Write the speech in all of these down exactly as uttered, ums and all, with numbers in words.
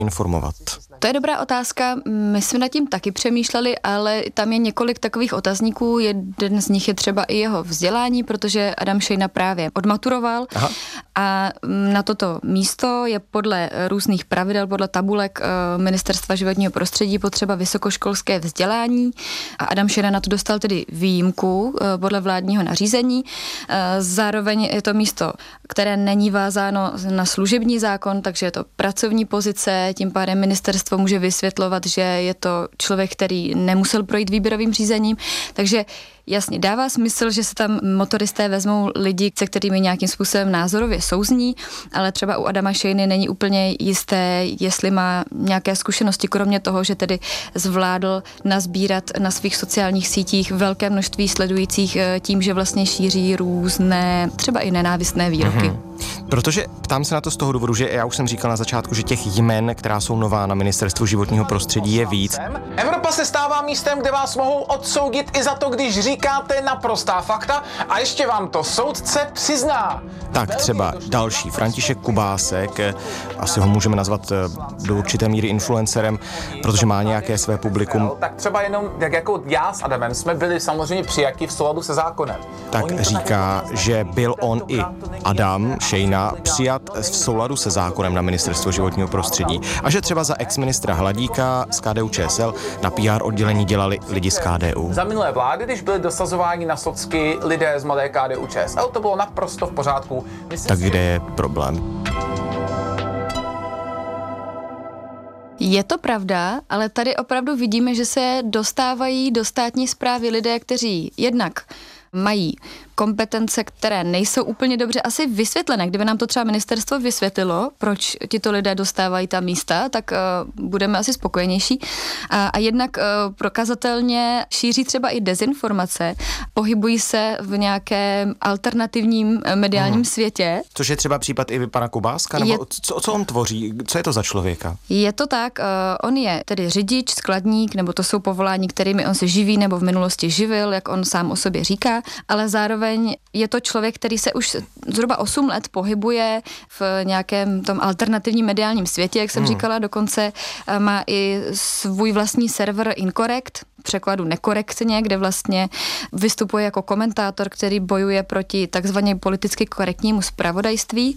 informovat? To je dobrá otázka. My jsme nad tím taky přemýšleli, ale tam je několik takových otazníků. Jeden z nich je třeba i jeho vzdělání, protože Adam Šejna právě odmaturoval. Aha. A na toto místo je podle různých pravidel, podle tabulek Ministerstva životního prostředí potřeba vysokoškolské vzdělání. A Adam Šejna na to dostal tedy výjimku podle vládního nařízení. Zároveň je to místo, které není vázáno na služební zákon, takže je to pracovní pozice, tím pádem ministerstvo může vysvětlovat, že je to člověk, který nemusel projít výběrovým řízením, takže jasně, dává smysl, že se tam motoristé vezmou lidi, se kterými nějakým způsobem názorově souzní, ale třeba u Adama Šejny není úplně jisté, jestli má nějaké zkušenosti, kromě toho, že tedy zvládl nazbírat na svých sociálních sítích velké množství sledujících tím, že vlastně šíří různé, třeba i nenávistné výroky. Mm-hmm. Protože ptám se na to z toho důvodu, že já už jsem říkal na začátku, že těch jmen, která jsou nová na Ministerstvu životního prostředí, je víc. Evropa se stává místem, kde vás mohou odsoudit i za to, když říkáte naprostá fakta a ještě vám to soudce přizná. Tak třeba další, František Kubásek, asi ho můžeme nazvat do určité míry influencerem, protože má nějaké své publikum. Tak třeba jenom, jak jako já s Adamem jsme byli samozřejmě přijati v souladu se zákonem. Tak říká, že byl on i Adam Šejna přijat v souladu se zákonem na Ministerstvo životního prostředí a že třeba za ex-ministra Hladíka z K D U Č S L na P R oddělení dělali lidi z K D U. Za minulé vlády, když byli dosazováni na socky lidé z mladé K D U Č S L, to bylo naprosto v pořádku. Myslím tak si, kde je problém? Je to pravda, ale tady opravdu vidíme, že se dostávají do státní správy lidé, kteří jednak mají kompetence, které nejsou úplně dobře asi vysvětlené. Kdyby nám to třeba ministerstvo vysvětlilo, proč tito lidé dostávají ta místa, tak uh, budeme asi spokojenější. A, a jednak uh, prokazatelně šíří třeba i dezinformace, pohybují se v nějakém alternativním mediálním hmm. světě. Což je třeba případ i pana Kubáska? Nebo je, co, co on tvoří? Co je to za člověka? Je to tak, uh, on je tedy řidič, skladník, nebo to jsou povolání, kterými on se živí nebo v minulosti živil, jak on sám o sobě říká, ale zároveň je to člověk, který se už zhruba osm let pohybuje v nějakém tom alternativním mediálním světě, jak jsem hmm. říkala, dokonce má i svůj vlastní server Incorrect, v překladu nekorektně, kde vlastně vystupuje jako komentátor, který bojuje proti takzvaně politicky korektnímu zpravodajství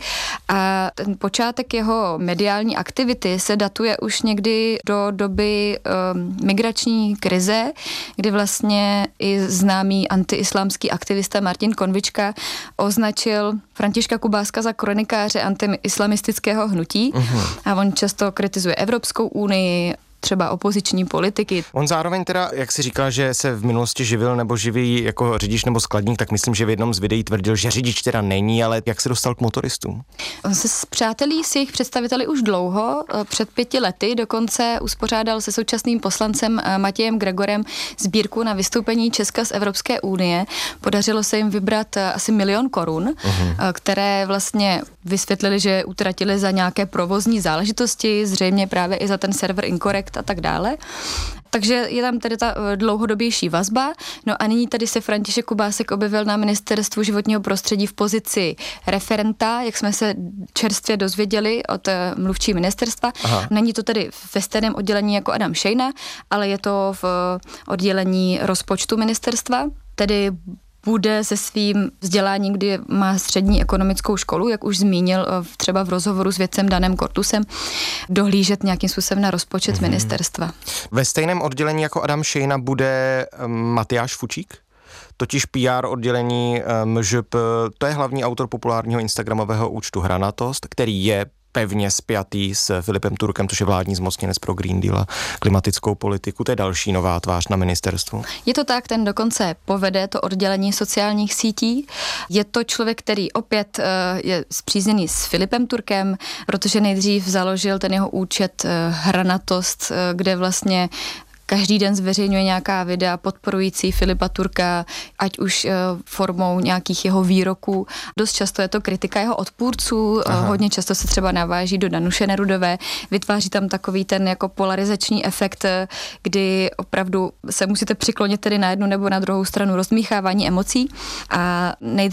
a ten počátek jeho mediální aktivity se datuje už někdy do doby um, migrační krize, kdy vlastně i známý antiislámský aktivista Martin Konvička označil Františka Kubáska za kronikáře antiislamistického hnutí uh-huh. a on často kritizuje Evropskou unii, třeba opoziční politiky. On zároveň teda, jak si říkal, že se v minulosti živil nebo živí jako řidič nebo skladník, tak myslím, že v jednom z videí tvrdil, že řidič teda není, ale jak se dostal k motoristům? On se spřátelí s jejich představiteli už dlouho, před pěti lety, dokonce uspořádal se současným poslancem Matějem Gregorem sbírku na vystoupení Česka z Evropské unie. Podařilo se jim vybrat asi milion korun, uh-huh. které vlastně vysvětlili, že utratili za nějaké provozní záležitosti, zřejmě právě i za ten server Incorrect a tak dále. Takže je tam tedy ta dlouhodobější vazba. No a nyní tady se František Kubásek objevil na Ministerstvu životního prostředí v pozici referenta, jak jsme se čerstvě dozvěděli od mluvčí ministerstva. Aha. Není to tedy ve stejném oddělení jako Adam Šejna, ale je to v oddělení rozpočtu ministerstva, tedy bude se svým vzděláním, kdy má střední ekonomickou školu, jak už zmínil třeba v rozhovoru s vědcem Danem Kortusem, dohlížet nějakým způsobem na rozpočet mm-hmm. ministerstva. Ve stejném oddělení jako Adam Šejna bude Matyáš Fučík? Totiž P R oddělení M Ž P, to je hlavní autor populárního instagramového účtu Hranatost, který je pevně spjatý s Filipem Turkem, což je vládní zmocněnec pro Green Deal a klimatickou politiku. To je další nová tvář na ministerstvu. Je to tak, ten dokonce povede to oddělení sociálních sítí. Je to člověk, který opět uh, je spřízněný s Filipem Turkem, protože nejdřív založil ten jeho účet uh, Hranatost, uh, kde vlastně každý den zveřejňuje nějaká videa podporující Filipa Turka, ať už uh, formou nějakých jeho výroků. Dost často je to kritika jeho odpůrců, uh, hodně často se třeba naváží do Danuše Nerudové, vytváří tam takový ten jako polarizační efekt, kdy opravdu se musíte přiklonit tedy na jednu nebo na druhou stranu rozdmíchávání emocí. A nejdřív byl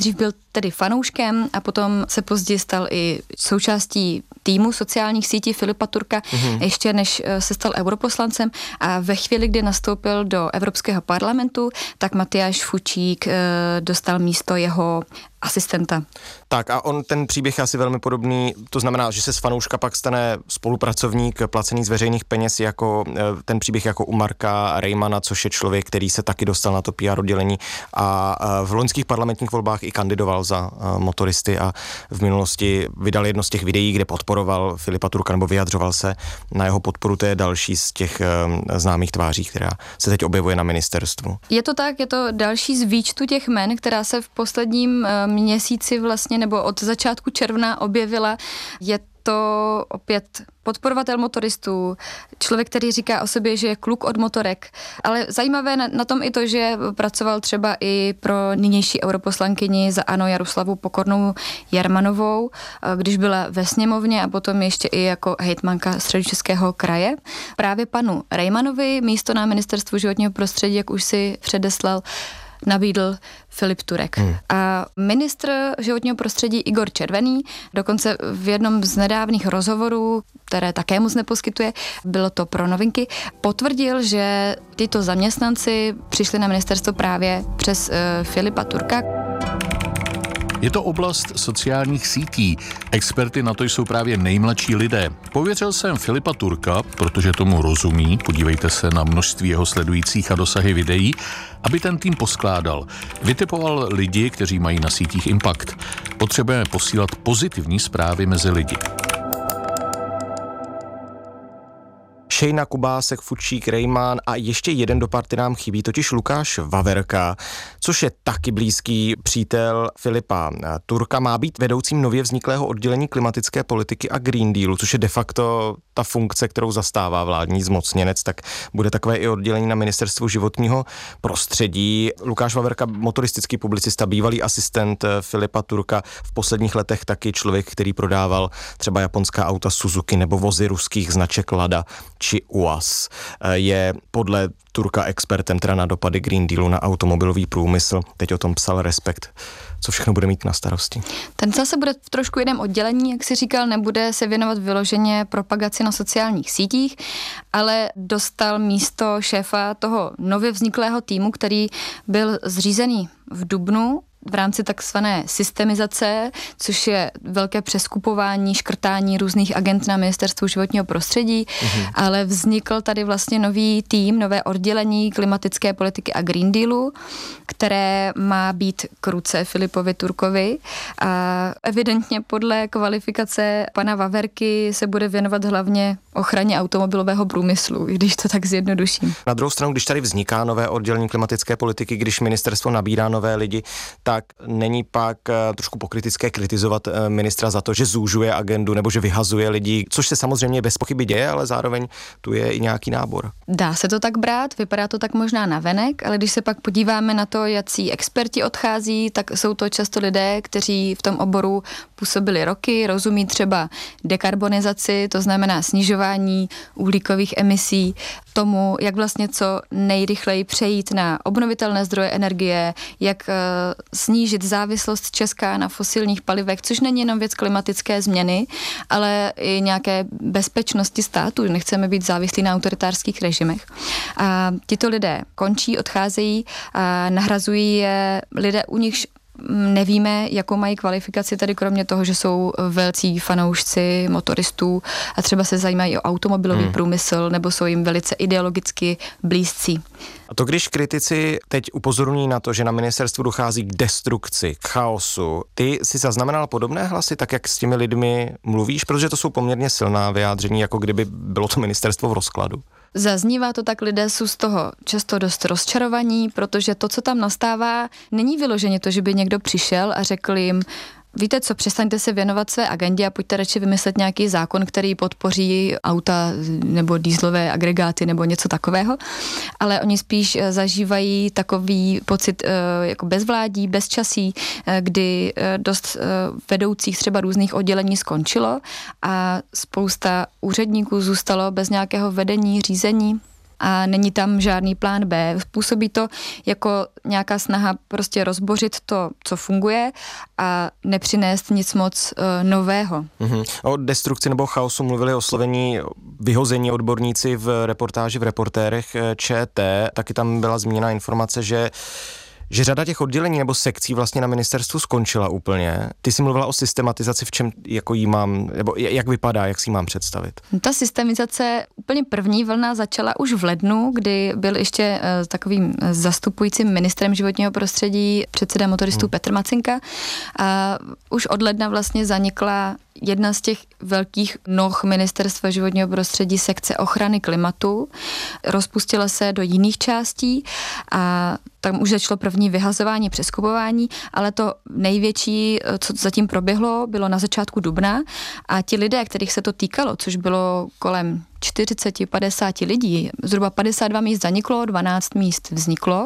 tedy fanouškem a potom se později stal i součástí týmu sociálních sítí Filipa Turka, mm-hmm. ještě než se stal europoslancem, a ve chvíli, kdy nastoupil do Evropského parlamentu, tak Matyáš Fučík e, dostal místo jeho asistenta. Tak a on, ten příběh je asi velmi podobný, to znamená, že se z fanouška pak stane spolupracovník placený z veřejných peněz, jako ten příběh jako u Marka Rejmana, což je člověk, který se taky dostal na to P R oddělení a v loňských parlamentních volbách i kandidoval za motoristy a v minulosti vydal jedno z těch videí, kde podporoval Filipa Turka nebo vyjadřoval se na jeho podporu. To je další z těch známých tváří, která se teď objevuje na ministerstvu. Je to tak, je to další z výčtu těch jmen, která se v posledním měsíci vlastně nebo od začátku června objevila. Je to opět podporovatel motoristů, člověk, který říká o sobě, že je kluk od motorek, ale zajímavé na, na tom i to, že pracoval třeba i pro nynější europoslankyni za ANO Jaroslavu Pokornou Jermanovou, když byla ve sněmovně, a potom ještě i jako hejtmanka Středočeského kraje. Právě panu Rejmanovi místo na ministerstvu životního prostředí, jak už si předeslal, nabídl Filip Turek. Hmm. A ministr životního prostředí Igor Červený dokonce v jednom z nedávných rozhovorů, které také moc neposkytuje, bylo to pro Novinky, potvrdil, že tyto zaměstnanci přišli na ministerstvo právě přes uh, Filipa Turka. Je to oblast sociálních sítí. Experty na to jsou právě nejmladší lidé. Pověřil jsem Filipa Turka, protože tomu rozumí, podívejte se na množství jeho sledujících a dosahy videí, aby ten tým poskládal. Vytipoval lidi, kteří mají na sítích impact. Potřebujeme posílat pozitivní zprávy mezi lidi. Šejna, Kubásek, Fučík, Rejman a ještě jeden do party nám chybí, totiž Lukáš Vaverka, což je taky blízký přítel Filipa Turka, má být vedoucím nově vzniklého oddělení klimatické politiky a Green Dealu, což je de facto ta funkce, kterou zastává vládní zmocněnec, tak bude takové i oddělení na ministerstvu životního prostředí. Lukáš Vaverka, motoristický publicista, bývalý asistent Filipa Turka, v posledních letech taky člověk, který prodával třeba japonská auta Suzuki nebo vozy ruských značek Lada či U A Z. Je podle Turka expertem teda na dopady Green Dealu na automobilový průmysl. Teď o tom psal Respekt, co všechno bude mít na starosti. Ten zase bude v trošku jiném oddělení, jak si říkal, nebude se věnovat vyloženě propagaci na sociálních sítích, ale dostal místo šéfa toho nově vzniklého týmu, který byl zřízený v dubnu v rámci takzvané systemizace, což je velké přeskupování, škrtání různých agent na ministerstvu životního prostředí, mm-hmm. ale vznikl tady vlastně nový tým, nové oddělení klimatické politiky a Green Dealu, které má být k ruce Filipovi Turkovi, a evidentně podle kvalifikace pana Vaverky se bude věnovat hlavně ochraně automobilového průmyslu, když to tak zjednoduším. Na druhou stranu, když tady vzniká nové oddělení klimatické politiky, když ministerstvo nabírá nové lidi, tak není pak trošku pokrytické kritizovat ministra za to, že zúžuje agendu nebo že vyhazuje lidi, což se samozřejmě bez pochyby děje, ale zároveň tu je i nějaký nábor. Dá se to tak brát, vypadá to tak možná navenek, ale když se pak podíváme na to, jací experti odchází, tak jsou to často lidé, kteří v tom oboru působili roky, rozumí třeba dekarbonizaci, to znamená snižování uhlíkových emisí, tomu, jak vlastně co nejrychleji přejít na obnovitelné zdroje energie, jak uh, snížit závislost Česka na fosilních palivech, což není jenom věc klimatické změny, ale i nějaké bezpečnosti státu. Nechceme být závislí na autoritářských režimech. A tito lidé končí, odcházejí a nahrazují je lidé, u nichž nevíme, jakou mají kvalifikaci, tady kromě toho, že jsou velcí fanoušci motoristů a třeba se zajímají o automobilový hmm. průmysl nebo jsou jim velice ideologicky blízcí. A to, když kritici teď upozorňují na to, že na ministerstvu dochází k destrukci, k chaosu, ty si zaznamenal podobné hlasy, tak jak s těmi lidmi mluvíš, protože to jsou poměrně silná vyjádření, jako kdyby bylo to ministerstvo v rozkladu. Zaznívá to tak, lidé jsou z toho často dost rozčarovaní, protože to, co tam nastává, není vyloženě to, že by někdo přišel a řekl jim: víte co, přestaňte se věnovat své agendě a pojďte radši vymyslet nějaký zákon, který podpoří auta nebo dýzlové agregáty nebo něco takového, ale oni spíš zažívají takový pocit jako bezvládí, bezčasí, kdy dost vedoucích třeba různých oddělení skončilo a spousta úředníků zůstalo bez nějakého vedení, řízení. a není tam žádný plán B. Působí to jako nějaká snaha prostě rozbořit to, co funguje a nepřinést nic moc uh, nového. Mm-hmm. O destrukci nebo chaosu mluvili o slovení vyhození odborníci v reportáži v Reportérech ČT. Taky tam byla zmíněna informace, že že řada těch oddělení nebo sekcí vlastně na ministerstvu skončila úplně. Ty jsi mluvila o systematizaci, v čem jako jí mám, nebo jak vypadá, jak si ji mám představit? Ta systemizace, úplně první vlna začala už v lednu, kdy byl ještě uh, takovým zastupujícím ministrem životního prostředí předseda motoristů hmm. Petr Macinka. A už od ledna vlastně zanikla jedna z těch velkých noh ministerstva životního prostředí, sekce ochrany klimatu. Rozpustila se do jiných částí a tam už začalo první vyhazování, přeskupování, ale to největší, co zatím proběhlo, bylo na začátku dubna a ti lidé, kterých se to týkalo, což bylo kolem čtyřicet až padesát lidí, zhruba padesát dva míst zaniklo, dvanáct míst vzniklo,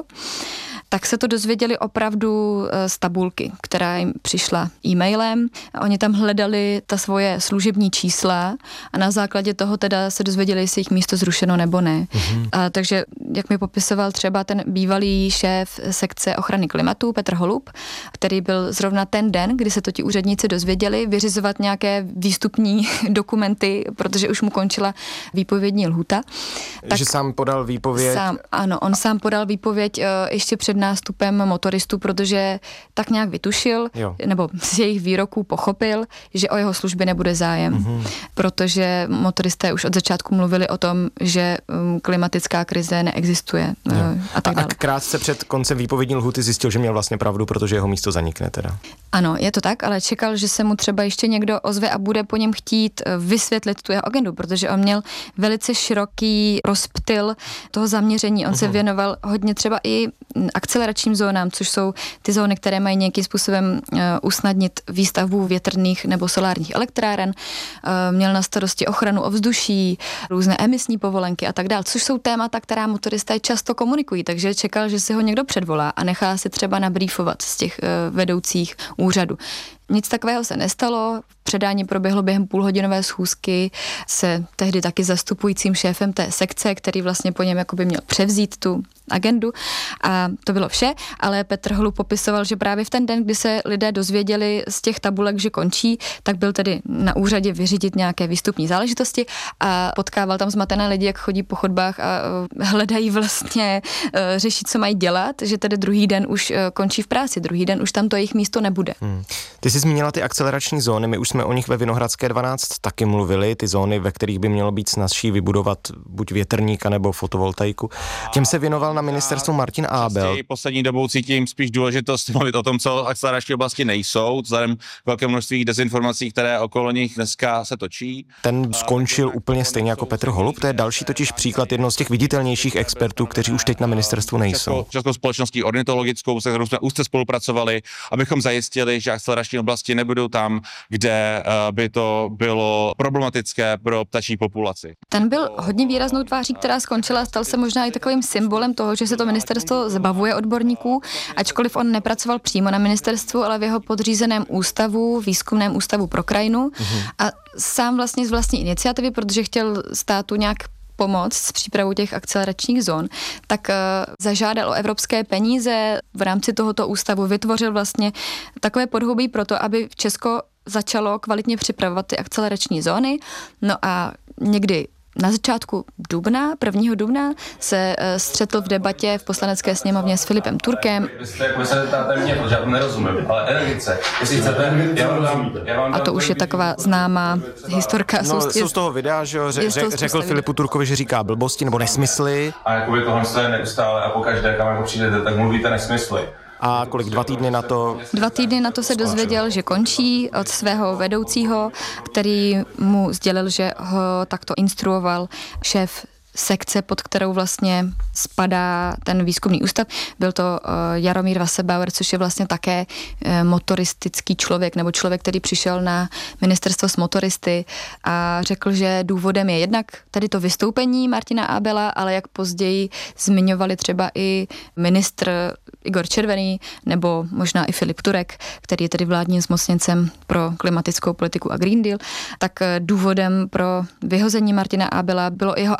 tak se to dozvěděli opravdu z tabulky, která jim přišla e-mailem. Oni tam hledali ta svoje služební čísla a na základě toho teda se dozvěděli, jestli jich místo zrušeno nebo ne. Mm-hmm. A, takže, jak mi popisoval třeba ten bývalý šéf sekce ochrany klimatu, Petr Holub, který byl zrovna ten den, kdy se to ti úředníci dozvěděli, vyřizovat nějaké výstupní dokumenty, protože už mu končila výpovědní lhůta. Tak že sám podal výpověď? Sám, ano, on sám podal výpověď uh, ještě před nástupem motoristů, protože tak nějak vytušil, jo. nebo z jejich výroků pochopil, že o jeho služby nebude zájem. Mm-hmm. Protože motoristé už od začátku mluvili o tom, že um, klimatická krize neexistuje uh, a tak dále. A krátce před koncem výpovědní lhůty zjistil, že měl vlastně pravdu, protože jeho místo zanikne teda. Ano, je to tak, ale čekal, že se mu třeba ještě někdo ozve a bude po něm chtít vysvětlit tu jeho agendu, protože on měl velice široký rozptyl toho zaměření. On uh-huh. se věnoval hodně třeba i akceleračním zónám, což jsou ty zóny, které mají nějakým způsobem uh, usnadnit výstavbu větrných nebo solárních elektráren. Uh, měl na starosti ochranu ovzduší, různé emisní povolenky a tak dále, což jsou témata, která motoristé často komunikují, takže čekal, že si ho někdo předvolá a nechá si třeba nabrýfovat z těch uh, vedoucích úřadů. Nic takového se nestalo, předání proběhlo během půlhodinové schůzky se tehdy taky zastupujícím šéfem té sekce, který vlastně po něm jakoby měl převzít tu agendu a to bylo vše, ale Petr Holub popisoval, že právě v ten den, kdy se lidé dozvěděli z těch tabulek, že končí, tak byl tedy na úřadě vyřídit nějaké výstupní záležitosti a potkával tam zmatené lidi, jak chodí po chodbách a hledají vlastně řešit, co mají dělat, že tedy druhý den už končí v práci, druhý den už tam to jejich místo nebude. Hmm. Ty jsi zmínila ty akcelerační zóny, my už jsme o nich ve Vinohradské dvanáct taky mluvili, ty zóny, ve kterých by mělo být snazší vybudovat buď větrníka nebo fotovoltaiku. Těm se věnoval na ministerstvu Martin Ábel. Poslední dobou cítím spíš důležitost mluvit o tom, co akcelerační oblasti nejsou, vzhledem k velké množství dezinformací, které okolo nich dneska se točí. Ten skončil úplně stejně jako Petr Holub, to je další totiž příklad jednoho z těch viditelnějších expertů, kteří už teď na ministerstvu nejsou. Českou společností ornitologickou, se kterou jsme úzce spolupracovali, abychom zajistili, že akcelerační oblasti nebudou tam, kde by to bylo problematické pro ptačí populaci. Ten byl hodně výraznou tváří, která skončila, stal se možná i takovým symbolem toho, že se to ministerstvo zbavuje odborníků, ačkoliv on nepracoval přímo na ministerstvu, ale v jeho podřízeném ústavu, výzkumném ústavu pro krajinu mhm. a sám vlastně z vlastní iniciativy, protože chtěl státu nějak pomoc s přípravou těch akceleračních zón, tak uh, zažádal o evropské peníze v rámci tohoto ústavu, vytvořil vlastně takové podhoubí pro to, aby Česko začalo kvalitně připravovat ty akcelerační zóny. No a někdy na začátku dubna, prvního dubna, se uh, střetl v debatě v poslanecké sněmovně s Filipem Turkem. Vy se zeptáte mě, protože já to nerozumím, ale energice, jestli chcete, já vám dám, já vám dám. A to už je taková známá historka. No, jsou, jsou z toho videa, že jo, ře, ře, řekl Filipu Turkovi, že říká blbosti nebo nesmysly. A jakoby tohle je neustále a pokaždé, kam jako přijdete, tak mluvíte nesmysly. A kolik, dva týdny na to? Dva týdny na to se dozvěděl, že končí od svého vedoucího, který mu sdělil, že ho takto instruoval šéf sekce, pod kterou vlastně spadá ten výzkumný ústav. Byl to uh, Jaromír Vasebauer, což je vlastně také uh, motoristický člověk, nebo člověk, který přišel na ministerstvo s motoristy a řekl, že důvodem je jednak tady to vystoupení Martina Ábela, ale jak později zmiňovali třeba i ministr Igor Červený, nebo možná i Filip Turek, který je tedy vládním zmocněncem pro klimatickou politiku a Green Deal, tak uh, důvodem pro vyhození Martina Ábela bylo jeho angažmá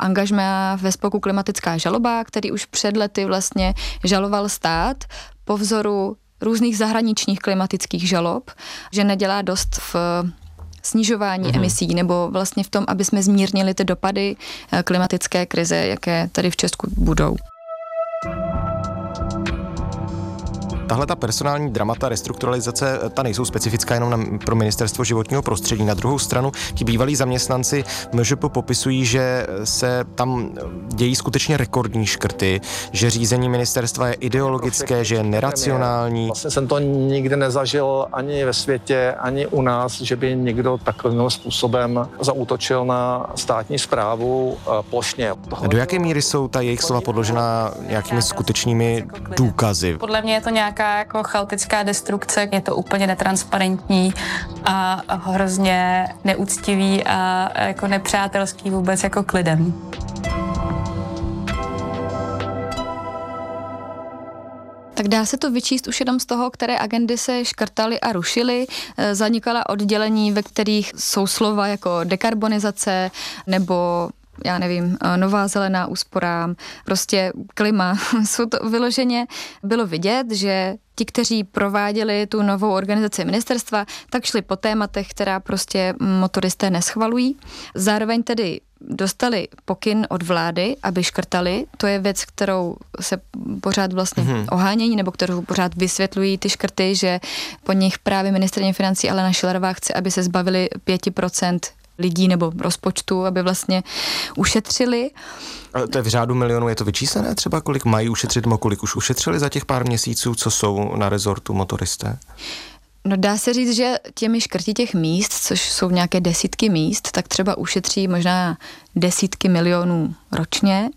na ve spolku Klimatická žaloba, který už před lety vlastně žaloval stát po vzoru různých zahraničních klimatických žalob, že nedělá dost v snižování mm-hmm. emisí nebo vlastně v tom, aby jsme zmírnili ty dopady klimatické krize, jaké tady v Česku budou. Tahle ta personální dramata, restrukturalizace, ta nejsou specifická jenom na, pro ministerstvo životního prostředí. Na druhou stranu ti bývalí zaměstnanci M Ž P popisují, že se tam dějí skutečně rekordní škrty, že řízení ministerstva je ideologické, že je neracionální. Vlastně jsem to nikdy nezažil ani ve světě, ani u nás, že by někdo takovým způsobem zaútočil na státní správu plošně. Do jaké míry jsou ta jejich slova podložena nějakými skutečnými důkazy? Podle mě je to nějak nějaká jako chaotická destrukce, je to úplně netransparentní a hrozně neúctivý a jako nepřátelský vůbec jako k lidem. Tak dá se to vyčíst už jenom z toho, které agendy se škrtaly a rušily. Zanikala oddělení, ve kterých jsou slova jako dekarbonizace nebo já nevím, nová zelená úsporám, prostě klima. Jsou to vyloženě, bylo vidět, že ti, kteří prováděli tu novou organizaci ministerstva, tak šli po tématech, která prostě motoristé neschvalují. Zároveň tedy dostali pokyn od vlády, aby škrtali. To je věc, kterou se pořád vlastně mm-hmm. ohánějí, nebo kterou pořád vysvětlují ty škrty, že po nich právě ministryně financí Alena Schillerová chce, aby se zbavili pět procent lidí nebo rozpočtu, aby vlastně ušetřili. Ale to je v řádu milionů, je to vyčíslené třeba, kolik mají ušetřit, nebo kolik už ušetřili za těch pár měsíců, co jsou na rezortu motoristé? No dá se říct, že těmi škrty těch míst, což jsou nějaké desítky míst, tak třeba ušetří možná desítky milionů ročně,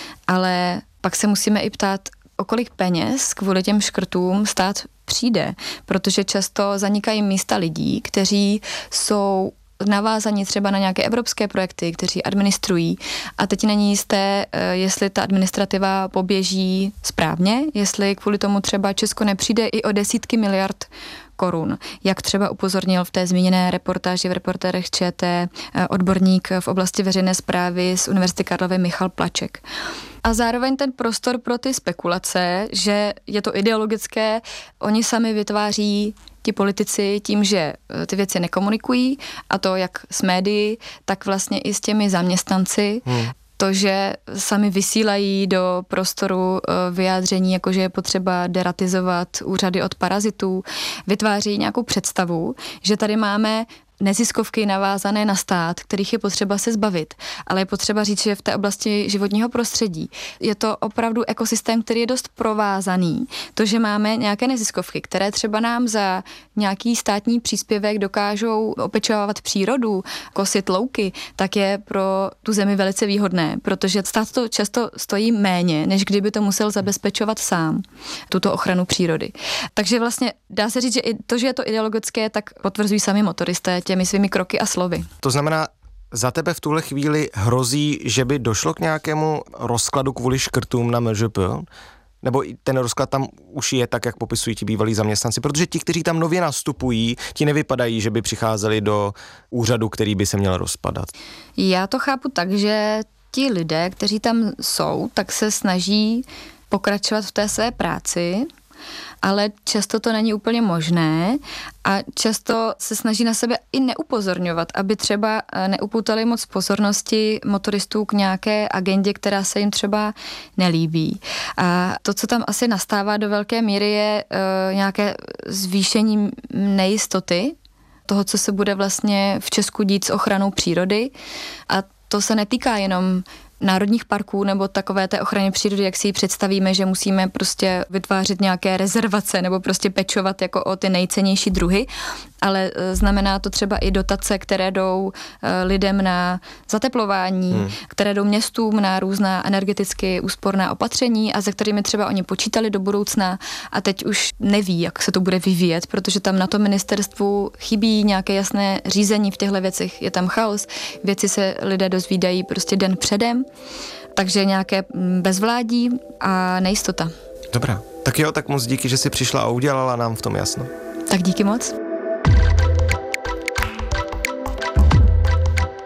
ale pak se musíme i ptát, o kolik peněz kvůli těm škrtům stát přijde, protože často zanikají místa lidí, kteří jsou navázaní třeba na nějaké evropské projekty, kteří administrují a teď není jisté, jestli ta administrativa poběží správně, jestli kvůli tomu třeba Česko nepřijde i o desítky miliard korun, jak třeba upozornil v té zmíněné reportáži v Reportérech ČT odborník v oblasti veřejné správy z Univerzity Karlovy Michal Plaček. A zároveň ten prostor pro ty spekulace, že je to ideologické, oni sami vytváří ti politici tím, že ty věci nekomunikují, a to jak s médií, tak vlastně i s těmi zaměstnanci. Hmm. To, že sami vysílají do prostoru vyjádření, jakože je potřeba deratizovat úřady od parazitů, vytváří nějakou představu, že tady máme neziskovky navázané na stát, kterých je potřeba se zbavit. Ale je potřeba říct, že v té oblasti životního prostředí je to opravdu ekosystém, který je dost provázaný. To, že máme nějaké neziskovky, které třeba nám za nějaký státní příspěvek dokážou opečovávat přírodu, kosit louky, tak je pro tu zemi velice výhodné, protože stát to často stojí méně, než kdyby to musel zabezpečovat sám, tuto ochranu přírody. Takže vlastně dá se říct, že i to, že je to ideologické, tak potvrzují sami motoristé těmi svými kroky a slovy. To znamená, za tebe v tuhle chvíli hrozí, že by došlo k nějakému rozkladu kvůli škrtům na M Ž P? Nebo ten rozklad tam už je tak, jak popisují ti bývalí zaměstnanci? Protože ti, kteří tam nově nastupují, ti nevypadají, že by přicházeli do úřadu, který by se měl rozpadat. Já to chápu tak, že ti lidé, kteří tam jsou, tak se snaží pokračovat v té své práci, ale často to není úplně možné a často se snaží na sebe i neupozorňovat, aby třeba neuputali moc pozornosti motoristů k nějaké agendě, která se jim třeba nelíbí. A to, co tam asi nastává do velké míry, je uh, nějaké zvýšení nejistoty toho, co se bude vlastně v Česku dít s ochranou přírody, a to se netýká jenom národních parků nebo takové té ochrany přírody, jak si ji představíme, že musíme prostě vytvářet nějaké rezervace nebo prostě pečovat jako o ty nejcennější druhy, ale znamená to třeba i dotace, které jdou lidem na zateplování, hmm. které jdou městům na různá energeticky úsporná opatření a se kterými třeba oni počítali do budoucna a teď už neví, jak se to bude vyvíjet, protože tam na tom ministerstvu chybí nějaké jasné řízení v těchto věcech, je tam chaos, věci se lidé dozvídají prostě den předem, takže nějaké bezvládí a nejistota. Dobrá, tak jo, tak moc díky, že jsi přišla a udělala nám v tom jasno. Tak díky moc.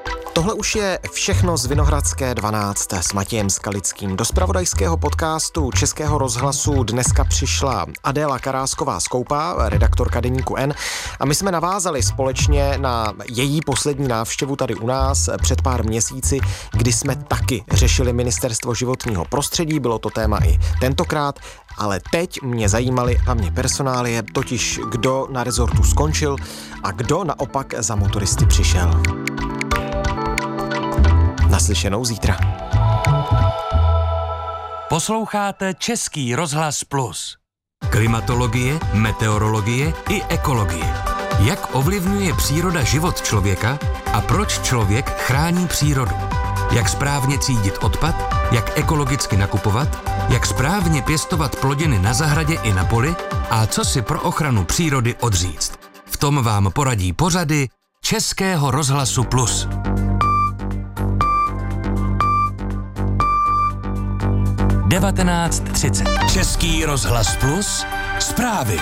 tohle už je všechno z Vinohradské dvanáct s Matějem Skalickým. Do zpravodajského podcastu Českého rozhlasu dneska přišla Adéla Karásková-Skoupá, redaktorka deníku N, a my jsme navázali společně na její poslední návštěvu tady u nás před pár měsíci, kdy jsme taky řešili ministerstvo životního prostředí, bylo to téma i tentokrát, ale teď mě zajímaly hlavně personálie, totiž kdo na rezortu skončil a kdo naopak za motoristy přišel. Naslyšenou zítra. Posloucháte Český rozhlas Plus. Klimatologie, meteorologie i ekologie. Jak ovlivňuje příroda život člověka a proč člověk chrání přírodu? Jak správně třídit odpad, jak ekologicky nakupovat, jak správně pěstovat plodiny na zahradě i na poli a co si pro ochranu přírody odříct. V tom vám poradí pořady Českého rozhlasu Plus. devatenáct třicet. Český rozhlas Plus. Zprávy.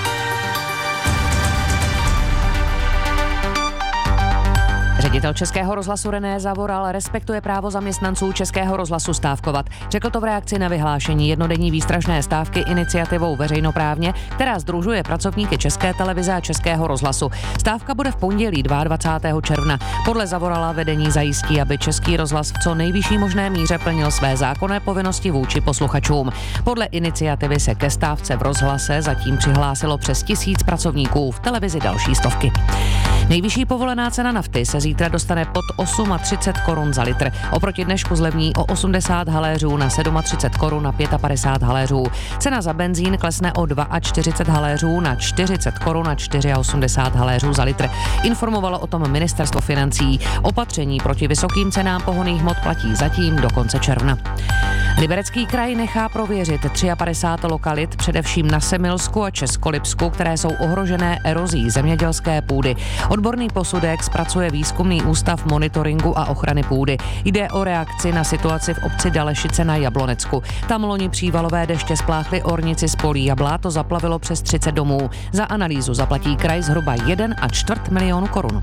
Ředitel Českého rozhlasu René Zavoral respektuje právo zaměstnanců Českého rozhlasu stávkovat. Řekl to v reakci na vyhlášení jednodenní výstražné stávky iniciativou Veřejnoprávně, která sdružuje pracovníky České televize a Českého rozhlasu. Stávka bude v pondělí dvacátého druhého června. Podle Zavorala vedení zajistí, aby Český rozhlas v co nejvyšší možné míře plnil své zákonné povinnosti vůči posluchačům. Podle iniciativy se ke stávce v rozhlase zatím přihlásilo přes tisíc pracovníků, v televizi další stovky. Nejvyšší povolená cena nafty se zítra dostane pod třicet osm korun za litr. Oproti dnešku zlevní o osmdesát haléřů na třicet sedm korun na padesát pět haléřů. Cena za benzín klesne o čtyřicet dva haléřů na čtyřicet korun na osmdesát čtyři haléřů za litr. Informovalo o tom ministerstvo financí. Opatření proti vysokým cenám pohonných hmot platí zatím do konce června. Liberecký kraj nechá prověřit padesát tři lokalit, především na Semilsku a Českolipsku, které jsou ohrožené erozí zemědělské půdy. Odborný posudek zpracuje Výzkumný ústav monitoringu a ochrany půdy. Jde o reakci na situaci v obci Dalešice na Jablonecku. Tam loni přívalové deště spláchly ornici z polí jabla, to zaplavilo přes třicet domů. Za analýzu zaplatí kraj zhruba jeden a čtvrt milionu korun.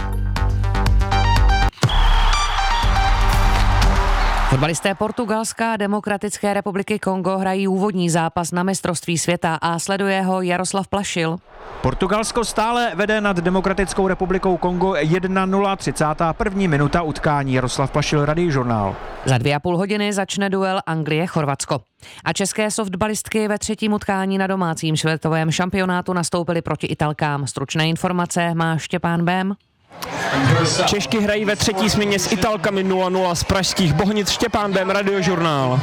Fotbalisté Portugalska a Demokratické republiky Kongo hrají úvodní zápas na mistrovství světa a sleduje ho Jaroslav Plašil. Portugalsko stále vede nad Demokratickou republikou Kongo jedna nula, třicátá první minuta utkání. Jaroslav Plašil, Radiožurnál. Za dvě a půl hodiny začne duel Anglie-Chorvatsko. A české softballistky ve třetím utkání na domácím světovém šampionátu nastoupily proti Italkám. Stručné informace má Štěpán Bém. Češky hrají ve třetí směně s Italkami nula nula z pražských Bohnic. Štěpán Bém, Radiožurnál.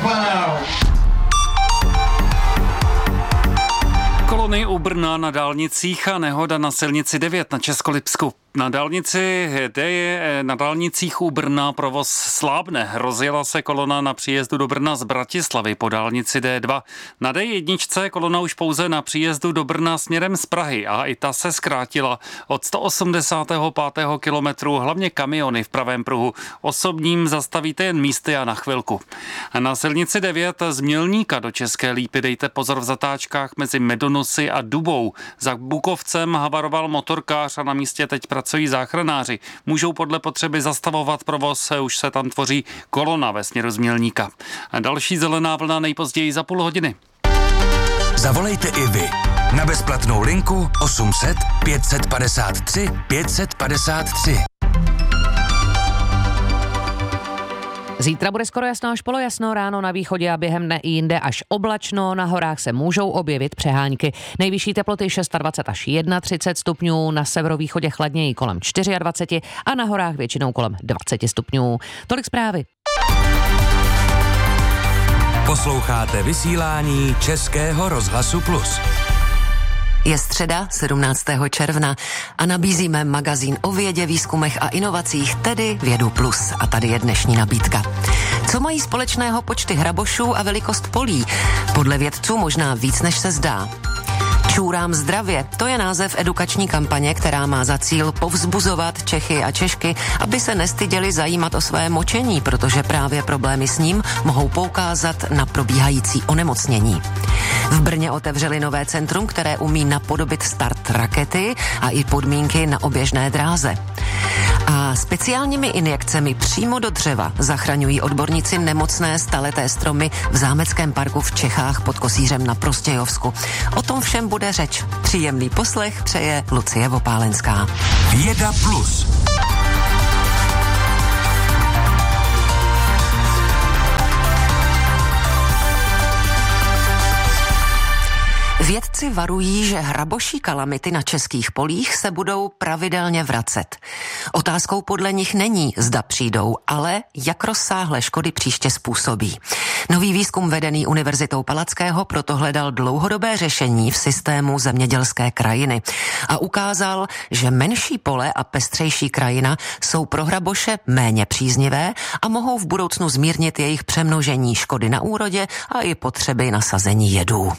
Kolony u Brna na dálnicích a nehoda na silnici devět na Českolipsku. Na dálnici D je na dálnicích u Brna provoz slábne. Rozjela se kolona na příjezdu do Brna z Bratislavy po dálnici D dva. Na D jedna kolona už pouze na příjezdu do Brna směrem z Prahy a i ta se zkrátila od sto osmdesátého pátého kilometru, hlavně kamiony v pravém pruhu. Osobním zastavíte jen místy a na chvilku. A na silnici devět z Mělníka do České Lípy dejte pozor v zatáčkách mezi Medonosy a Dubou. Za Bukovcem havaroval motorkář a na místě teď pracují záchranáři. Můžou podle potřeby zastavovat provoz, už se tam tvoří kolona ve směru z Mělníka. A další zelená vlna nejpozději za půl hodiny. Zavolejte i vy na bezplatnou linku osm set pět set padesát tři pět set padesát tři. Zítra bude skoro jasno až polojasno, ráno na východě a během dne i jinde až oblačno, na horách se můžou objevit přehánky. Nejvyšší teploty dvacet šest až třicet jedna stupňů, na severovýchodě chladněji kolem dvacet čtyři a na horách většinou kolem dvacet stupňů. Tolik zprávy. Posloucháte vysílání Českého rozhlasu Plus. Je středa sedmnáctého června a nabízíme magazín o vědě, výzkumech a inovacích, tedy Vědu Plus. A tady je dnešní nabídka. Co mají společného počty hrabošů a velikost polí? Podle vědců možná víc, než se zdá. Čůrám zdravě, to je název edukační kampaně, která má za cíl povzbuzovat Čechy a Češky, aby se nestyděli zajímat o své močení, protože právě problémy s ním mohou poukázat na probíhající onemocnění. V Brně otevřeli nové centrum, které umí napodobit start rakety a i podmínky na oběžné dráze. A speciálními injekcemi přímo do dřeva zachraňují odborníci nemocné staleté stromy v Zámeckém parku v Čechách pod Kosířem na Prostějovsku. O tom všem bude řeč. Příjemný poslech přeje Lucie Vopálenská. Věda plus. Vědci varují, že hraboší kalamity na českých polích se budou pravidelně vracet. Otázkou podle nich není, zda přijdou, ale jak rozsáhlé škody příště způsobí. Nový výzkum vedený Univerzitou Palackého proto hledal dlouhodobé řešení v systému zemědělské krajiny a ukázal, že menší pole a pestřejší krajina jsou pro hraboše méně příznivé a mohou v budoucnu zmírnit jejich přemnožení, škody na úrodě a i potřeby nasazení jedů.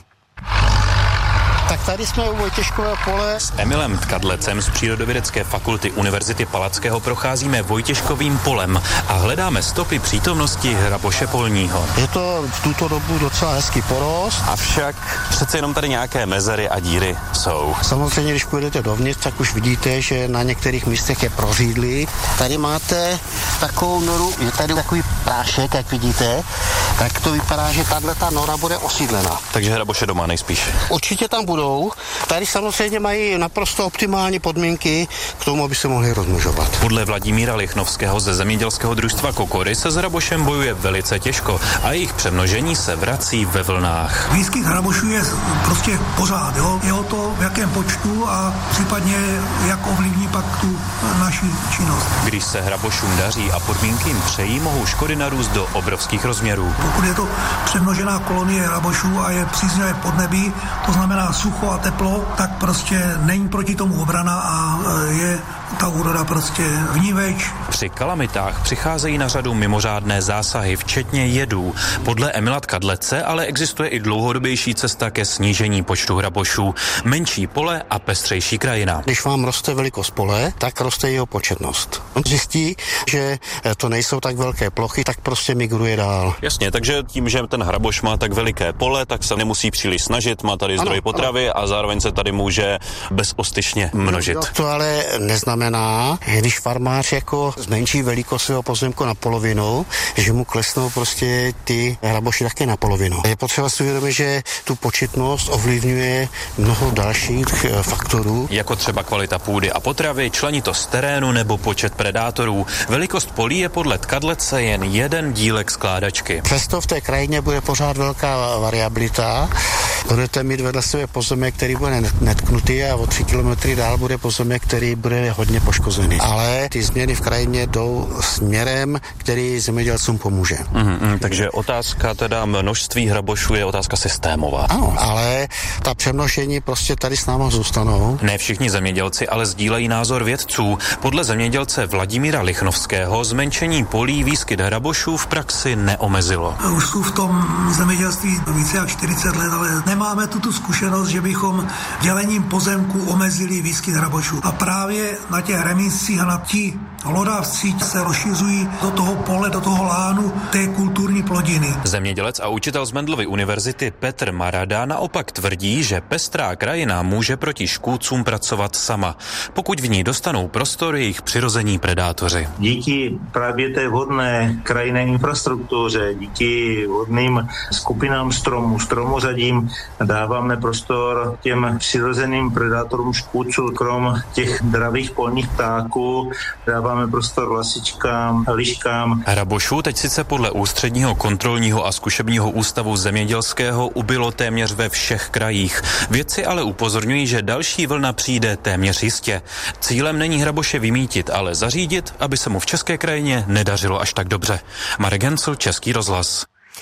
Tak tady jsme u Vojtěškového pole. S Emilem Tkadlecem z Přírodovědecké fakulty Univerzity Palackého procházíme Vojtěškovým polem a hledáme stopy přítomnosti hraboše polního. Je to v tuto dobu docela hezký porost. Avšak přece jenom tady nějaké mezery a díry jsou. Samozřejmě, když půjdete dovnitř, tak už vidíte, že na některých místech je prořídlý. Tady máte takovou noru, je tady takový prášek, jak vidíte, tak to vypadá, že tato nora bude osídlena. Takže hraboše doma nejspíš. Určitě tam budou. Tady samozřejmě mají naprosto optimální podmínky k tomu, aby se mohli rozmnožovat. Podle Vladimíra Lichnovského ze zemědělského družstva Kokory se s hrabošem bojuje velice těžko a jejich přemnožení se vrací ve vlnách. Výskyt hrabošů je prostě pořád, jo? Je o to, v jakém počtu a případně jak ovlivní pak tu naši činnost. Když se hrabošům daří a podmínky jim přejí, mohou škody narůst do obrovských rozměrů. Pokud je to přemnožená kolonie hrabošů a je příznivé podnebí, to znamená sucho a teplo, tak prostě není proti tomu obrana a je ta úroda prostě vníveč. Při kalamitách přicházejí na řadu mimořádné zásahy, včetně jedů. Podle Emila Tkadlece ale existuje i dlouhodobější cesta ke snížení počtu hrabošů. Menší pole a pestřejší krajina. Když vám roste velikost pole, tak roste jeho početnost. On zjistí, že to nejsou tak velké plochy, tak prostě migruje dál. Jasně, takže tím, že ten hraboš má tak veliké pole, tak se nemusí příliš snažit, má tady zdroj potravy a zároveň se tady může bezostyšně množit. No, to ale neznamená, že když farmář jako zmenší velikost svého pozemku na polovinu, že mu klesnou prostě ty hraboši také na polovinu. Je potřeba si uvědomit, že tu početnost ovlivňuje mnoho dalších faktorů. Jako třeba kvalita půdy a potravy, členitost terénu nebo počet predátorů. Velikost polí je podle Tkadlece jen jeden dílek skládačky. Přesto v té krajině bude pořád velká variabilita. Budete mít vedle sebe pozemek, který bude netknutý a o tři kilometry dál bude pozemek, který bude hodně poškozený. Ale ty změny v krajině jdou směrem, který zemědělcům pomůže. Mm-hmm, takže otázka teda množství hrabošů je otázka systémová. Ano, ale ta přemnožení prostě tady s náma zůstanou. Ne všichni zemědělci ale sdílejí názor vědců. Podle zemědělce Vladimíra Lichnovského zmenšení polí výskyt hrabošů v praxi neomezilo. Už jsou v tom zemědělství více jak čtyřicet let, ale nemáme tuto zkušenost, že bychom dělením pozemku omezili výskyt hrabošů. A právě na těch remízcích a na ti hlodavci se rozšiřují do toho pole, do toho lánu té kulturní plodiny. Zemědělec a učitel z Mendelovy univerzity Petr Marada naopak tvrdí, že pestrá krajina může proti škůdcům pracovat sama, pokud v ní dostanou prostor jejich přirození predátoři. Díky právě té vhodné krajinné infrastruktuře, díky vhodným skupinám stromů, stromořadím dáváme prostor těm přirozeným predátorům škůdců. Krom těch dravých polních ptáků dáváme prostor lasičkám, liškám. Hrabošů teď sice podle Ústředního kontrolního a zkušebního ústavu zemědělského ubylo téměř ve všech krajích. Vědci ale upozorňují, že další vlna přijde téměř jistě. Cílem není hraboše vymítit, ale zařídit, aby se mu v české krajině nedařilo až tak dobře. Marek Gencl, Český rozhlas.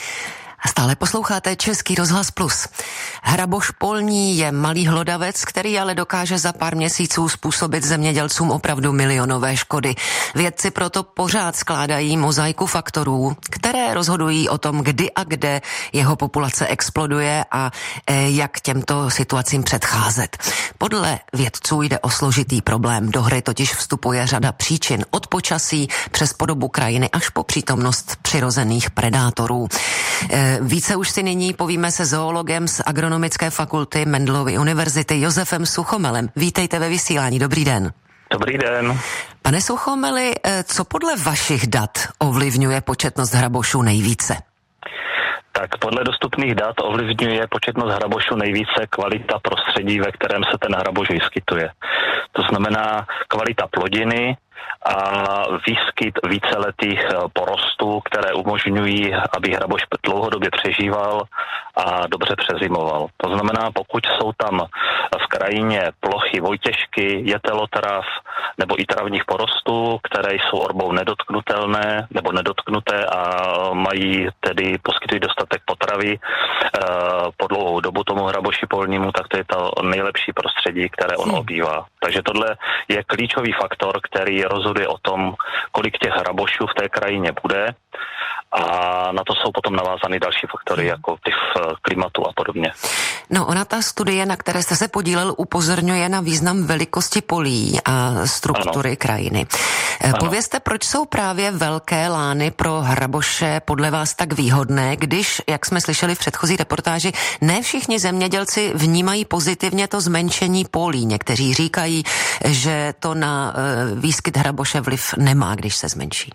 Stále posloucháte Český rozhlas plus. Hraboš polní je malý hlodavec, který ale dokáže za pár měsíců způsobit zemědělcům opravdu milionové škody. Vědci proto pořád skládají mozaiku faktorů, které rozhodují o tom, kdy a kde jeho populace exploduje a e, jak těmto situacím předcházet. Podle vědců jde o složitý problém. Do hry totiž vstupuje řada příčin od počasí přes podobu krajiny až po přítomnost přirozených predátorů. E, Více už si nyní povíme se zoologem z Agronomické fakulty Mendelovy univerzity Josefem Suchomelem. Vítejte ve vysílání, dobrý den. Dobrý den. Pane Suchomeli, co podle vašich dat ovlivňuje početnost hrabošů nejvíce? Tak podle dostupných dat ovlivňuje početnost hrabošů nejvíce kvalita prostředí, ve kterém se ten hraboš vyskytuje. To znamená kvalita plodiny a výskyt víceletých porostů, které umožňují, aby hraboš dlouhodobě přežíval a dobře přezimoval. To znamená, pokud jsou tam v krajině plochy vojtěžky, jetelotrav nebo i travních porostů, které jsou orbou nedotknutelné nebo nedotknuté a mají tedy poskytují dostatek potravy po dlouhou dobu tomu hraboši polnímu, tak to je to nejlepší prostředí, které on obývá. Takže tohle je klíčový faktor, který rozhoduje o tom, kolik těch hrabošů v té krajině bude, a na to jsou potom navázány další faktory, jako vliv klimatu a podobně. No, ona ta studie, na které jste se podílel, upozorňuje na význam velikosti polí a struktury ano. krajiny. Ano. Povězte, proč jsou právě velké lány pro hraboše podle vás tak výhodné, když, jak jsme slyšeli v předchozí reportáži, ne všichni zemědělci vnímají pozitivně to zmenšení polí. Někteří říkají, že to na výskyt hraboše vliv nemá, když se zmenší.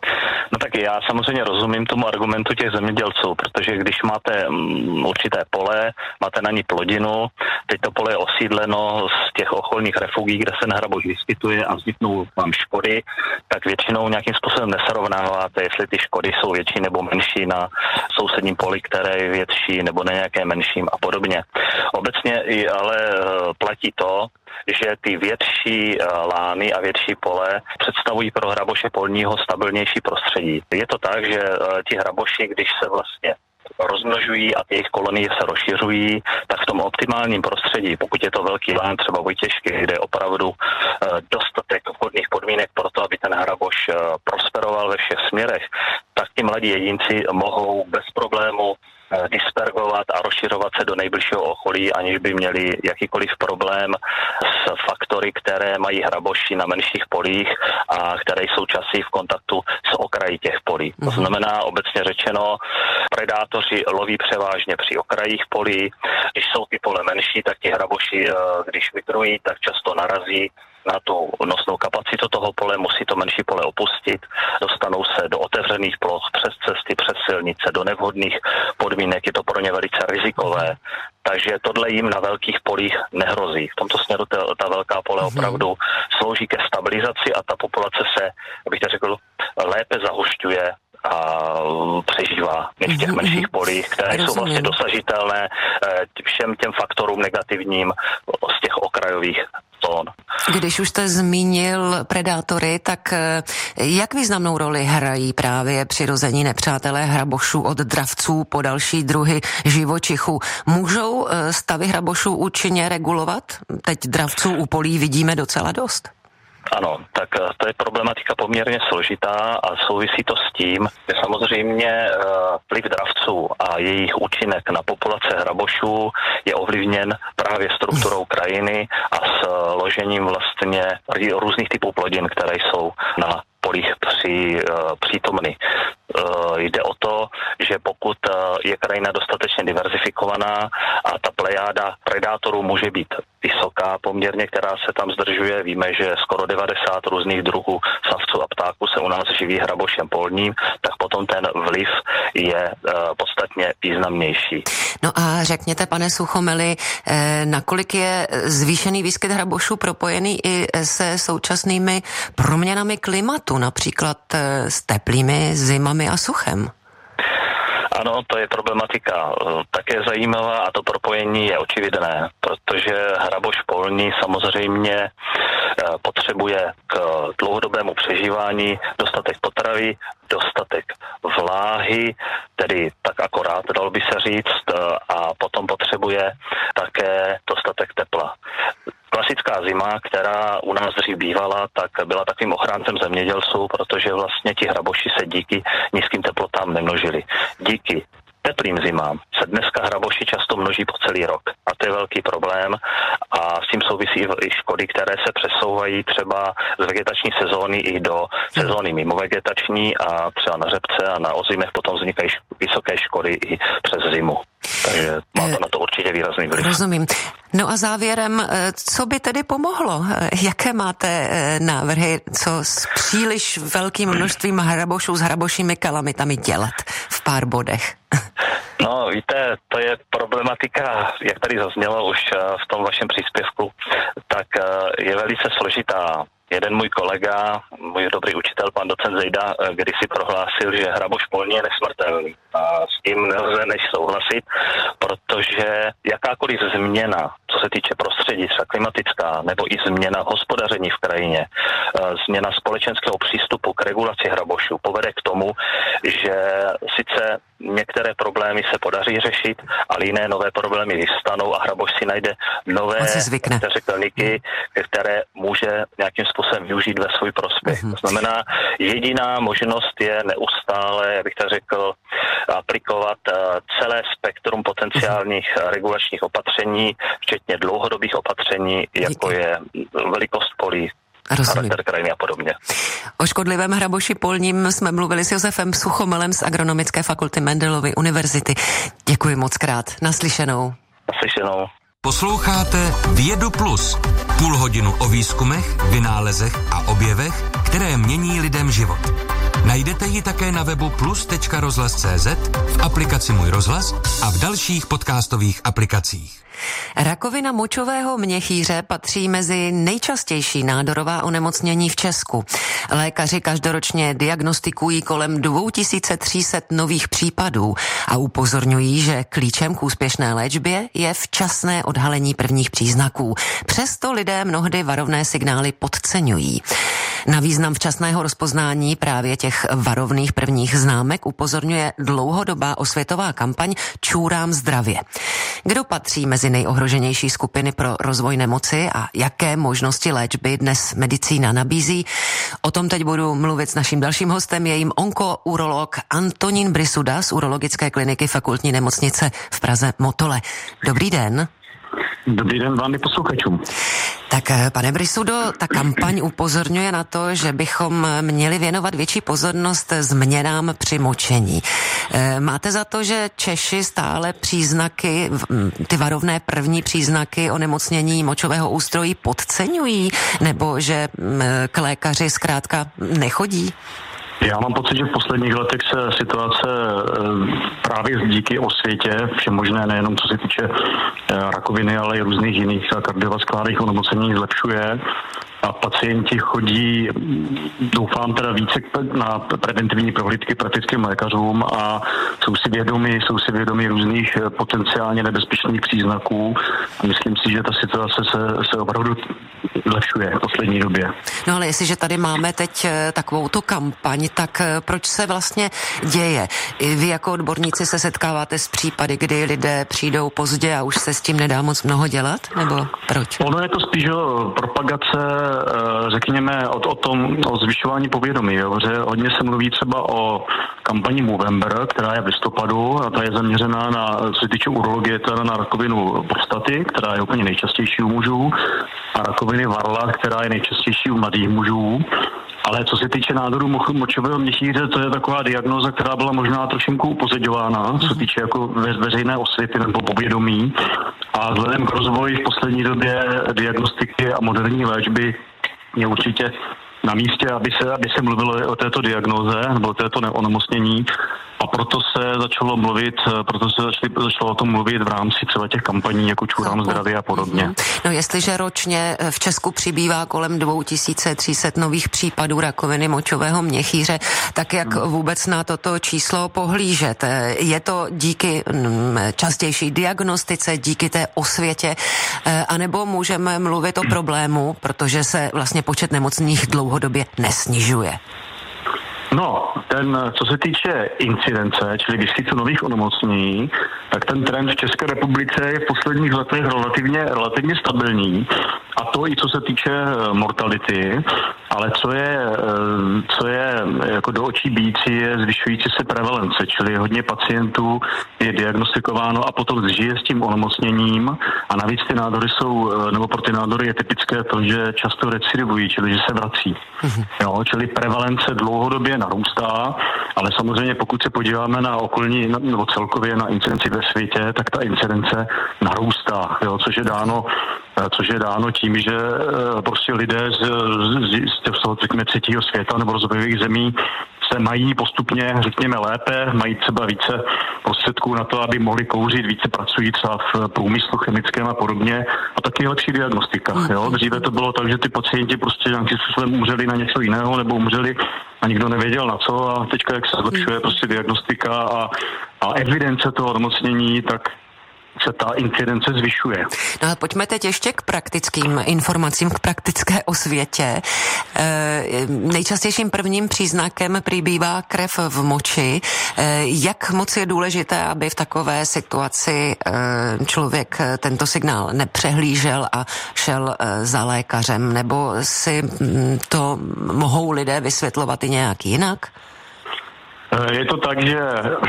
No tak já samozřejmě rozumím tomu argumentu těch zemědělců, protože když máte um, určité pole, máte na ní plodinu, teď to pole je osídleno z těch okolních refugií, kde se hraboš vyskytuje a vzniknou vám škody, tak většinou nějakým způsobem nesrovnáváte, jestli ty škody jsou větší nebo menší na sousedním poli, které je větší, nebo na nějaké menším a podobně. Obecně i ale platí to, že ty větší lány a větší pole představují pro hraboše polního stabilnější prostředí. Je to tak, že ti hraboši, když se vlastně rozmnožují a jejich kolonie se rozšiřují, tak v tom optimálním prostředí, pokud je to velký lán, třeba vojtěžky, kde je opravdu dostatek vhodných podmínek pro to, aby ten hraboš prosperoval ve všech směrech, tak ti mladí jedinci mohou bez problému dispergovat a rozšiřovat se do nejbližšího okolí, aniž by měli jakýkoliv problém s faktory, které mají hraboši na menších polích a které jsou časy v kontaktu s okraji těch polí. To znamená, obecně řečeno, predátoři loví převážně při okrajích polí. Když jsou ty pole menší, tak ti hraboši, když migrují, tak často narazí na tu nosnou kapacitu toho pole, musí to menší pole opustit, dostanou se do otevřených ploch, přes cesty, přes silnice, do nevhodných podmínek, je to pro ně velice rizikové. Takže tohle jim na velkých polích nehrozí. V tomto směru ta, ta velká pole opravdu slouží ke stabilizaci a ta populace se, abych to řekl, lépe zahušťuje a přežívá než v těch menších polích, které jsou vlastně dosažitelné všem těm faktorům negativním z těch okrajových zón. Když už jste zmínil predátory, tak jak významnou roli hrají právě přirození nepřátelé hrabošů od dravců po další druhy živočichů? Můžou stavy hrabošů účinně regulovat? Teď dravců u polí vidíme docela dost. Ano, tak to je problematika poměrně složitá a souvisí to s tím, že samozřejmě vliv dravců a jejich účinek na populace hrabošů je ovlivněn právě strukturou krajiny a s ložením vlastně různých typů plodin, které jsou na polích při, přítomny. Jde o to, že pokud je krajina dostatečně diverzifikovaná a ta plejáda predátorů může být vysoká poměrně, která se tam zdržuje, víme, že skoro devadesát různých druhů savců a ptáků se u nás živí hrabošem polním, tak potom ten vliv je podstatně významnější. No a řekněte, pane Suchomeli, nakolik je zvýšený výskyt hrabošů propojený i se současnými proměnami klimatu, například s teplými zimami a suchem? Ano, to je problematika také zajímavá a to propojení je očividné, protože hraboš polní samozřejmě potřebuje k dlouhodobému přežívání dostatek potravy, dostatek vláhy, tedy tak akorát, dalo by se říct, a potom potřebuje také dostatek tepla. Klasická zima, která u nás dřív bývala, tak byla takovým ochráncem zemědělců, protože vlastně ti hraboši se díky nízkým teplotám nemnožili. Díky teplým zimám se dneska hraboši často množí po celý rok a to je velký problém a s tím souvisí i škody, které se přesouvají třeba z vegetační sezóny i do sezóny mimo vegetační a třeba na řepce a na ozimech potom vznikají vysoké škody i přes zimu. Takže má to na to určitě výrazný vliv. Rozumím. No a závěrem, co by tedy pomohlo? Jaké máte návrhy, co s příliš velkým množstvím hrabošů s hrabošími kalamitami dělat v pár bodech? No, víte, to je problematika, jak tady zaznělo už v tom vašem příspěvku, tak je velice složitá. Jeden můj kolega, můj dobrý učitel, pan docent Zejda, kdysi prohlásil, že hraboš polní je nesmrtelný. A s tím nelze než souhlasit, protože jakákoliv změna, co se týče prostředí, třeba klimatická, nebo i změna hospodaření v krajině, změna společenského přístupu k regulaci hrabošů povede k tomu, že sice některé problémy se podaří řešit, ale jiné nové problémy vyvstanou a hraboš si najde nové řekelníky, které může nějakým způsobem využít ve svůj prospěch. Mm-hmm. To znamená, jediná možnost je neustále, jak bych tak řekl, aplikovat celé spektrum potenciálních mm-hmm. regulačních opatření, včetně dlouhodobých opatření, jako Díky. je velikost polí, charakter krajiny a podobně. O škodlivém hraboši polním jsme mluvili s Josefem Suchomelem z Agronomické fakulty Mendelovy univerzity. Děkuji moc krát. Naslyšenou. Naslyšenou. Posloucháte Vědu Plus. Půl hodinu o výzkumech, vynálezech a objevech, které mění lidem život. Najdete ji také na webu plus tečka rozhlas tečka cé zet, v aplikaci Můj rozhlas a v dalších podcastových aplikacích. Rakovina močového měchýře patří mezi nejčastější nádorová onemocnění v Česku. Lékaři každoročně diagnostikují kolem dva tisíce tři sta nových případů a upozorňují, že klíčem k úspěšné léčbě je včasné odhalení prvních příznaků. Přesto lidé mnohdy varovné signály podceňují. Na význam včasného rozpoznání právě těch varovných prvních známek upozorňuje dlouhodobá osvětová kampaň Čůrám zdravě. Kdo patří mezi nejohroženější skupiny pro rozvoj nemoci a jaké možnosti léčby dnes medicína nabízí? O tom teď budu mluvit s naším dalším hostem, je jim onkourolog Antonín Brisuda z urologické kliniky Fakultní nemocnice v Praze Motole. Dobrý den. Dobrý den vám i posluchačům. Tak pane Brisudo, ta kampaň upozorňuje na to, že bychom měli věnovat větší pozornost změnám při močení. Máte za to, že Češi stále příznaky, ty varovné první příznaky onemocnění močového ústrojí podceňují, nebo že k lékaři zkrátka nechodí? Já mám pocit, že v posledních letech se situace právě díky osvětě, všemožné nejenom co se týče rakoviny, ale i různých jiných kardiovaskulárních onemocnění zlepšuje. A pacienti chodí, doufám teda více na preventivní prohlídky praktickým lékařům a jsou si vědomi, jsou si vědomi různých potenciálně nebezpečných příznaků. A myslím si, že ta situace se, se opravdu zlepšuje v poslední době. No ale jestliže tady máme teď takovou tu kampaň, tak proč se vlastně děje? Vy jako odborníci se setkáváte s případy, kdy lidé přijdou pozdě a už se s tím nedá moc mnoho dělat? Nebo proč? Ono je to spíš propagace, řekněme, o, o tom, o zvyšování povědomí. Jo? Že hodně se mluví třeba o kampani Movember, která je v listopadu a ta je zaměřená na, co se týče urologie, teda na rakovinu prostaty, která je úplně nejčastější u mužů, a rakoviny varla, která je nejčastější u mladých mužů. Ale co se týče nádoru močového měchýře, to je taková diagnóza, která byla možná trošinku upozaďována, co se týče jako ve, veřejné osvěty nebo povědomí. A vzhledem k rozvoji v poslední době diagnostiky a moderní léčby je určitě na místě, aby se, aby se mluvilo o této diagnóze nebo o této onemocnění. A proto se začalo mluvit, proto se začali, začalo o tom mluvit v rámci třeba těch kampaní jako Čůrám zdraví a podobně. No jestliže ročně v Česku přibývá kolem dva tisíce tři sta nových případů rakoviny močového měchýře, tak jak vůbec na toto číslo pohlížet? Je to díky častější diagnostice, díky té osvětě, anebo můžeme mluvit o problému, protože se vlastně počet nemocných dlouhodobě nesnižuje? No, ten, co se týče incidence, čili výskytu nových onemocnění, tak ten trend v České republice je v posledních letech relativně, relativně stabilní. A to i co se týče mortality, ale co je, co je jako do očí bíjící, je zvyšující se prevalence, čili hodně pacientů je diagnostikováno a potom žije s tím onemocněním a navíc ty nádory jsou, nebo pro ty nádory je typické to, že často recidivují, čili že se vrací. Jo, čili prevalence dlouhodobě narůstá, ale samozřejmě pokud se podíváme na okolní, nebo celkově na incidenci ve světě, tak ta incidence narůstá, jo, což je dáno což je dáno tím, že prostě lidé z, z, z toho, řekněme, třetího světa nebo rozvojových zemí se mají postupně, řekněme, lépe, mají třeba více prostředků na to, aby mohli kouřit, více pracují třeba v průmyslu chemickém a podobně, a taky lepší diagnostika. Jo? Dříve to bylo tak, že ty pacienti prostě nějakým způsobem umřeli na něco jiného nebo umřeli a nikdo nevěděl na co, a teďka, jak se zlepšuje prostě diagnostika a, a evidence toho onemocnění, tak se ta incidence zvyšuje. No a pojďme teď ještě k praktickým informacím, k praktické osvětě. E, nejčastějším prvním příznakem prý bývá krev v moči. E, jak moc je důležité, aby v takové situaci e, člověk tento signál nepřehlížel a šel e, za lékařem, nebo si m, to mohou lidé vysvětlovat i nějak jinak? Je to tak, že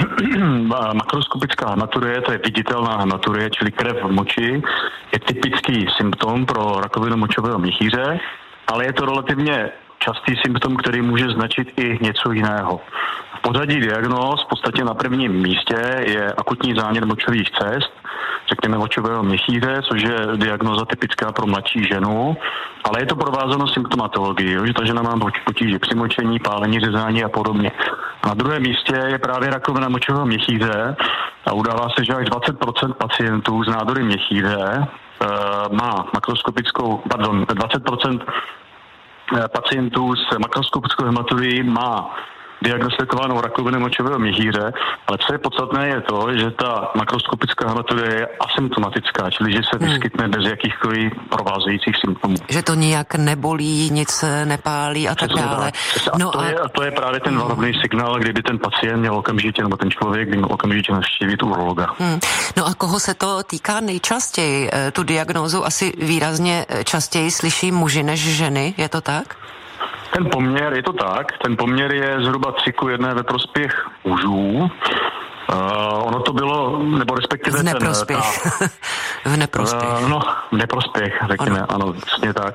makroskopická hematurie, to je viditelná hematurie, čili krev v moči, je typický symptom pro rakovinu močového měchýře, ale je to relativně častý symptom, který může značit i něco jiného. V pořadí diagnóz v podstatě na prvním místě je akutní zánět močových cest, řekněme močového měchýře, což je diagnóza typická pro mladší ženu, ale je to provázeno symptomatologií, že ta žena má potíže při močení, pálení, řezání a podobně. A na druhém místě je právě rakovina močového měchýře a udává se, že až dvacet procent pacientů s nádory měchýře e, má makroskopickou, pardon, dvacet procent pacientů s makroskopickou hematurií má diagnostikovanou rakovinu močového měchýře, ale co je podstatné je to, že ta makroskopická hematurie je asymptomatická, čili že se vyskytne hmm. bez jakýchkoliv provázejících symptomů. Že to nijak nebolí, nic nepálí a tak dále. A, no to, a... Je, a to je právě ten varovný signál, kdyby ten pacient měl okamžitě, nebo ten člověk by měl okamžitě navštívit urologa. Hmm. No a koho se to týká nejčastěji? Tu diagnózu asi výrazně častěji slyší muži než ženy, je to tak? Ten poměr, je to tak, ten poměr je zhruba tři ku jedné ve prospěch mužů. Uh, ono to bylo, nebo respektive... V neprospěch. Ten, ta, v neprospěch. Uh, no, v neprospěch, řekněme, ano, ano přesně tak.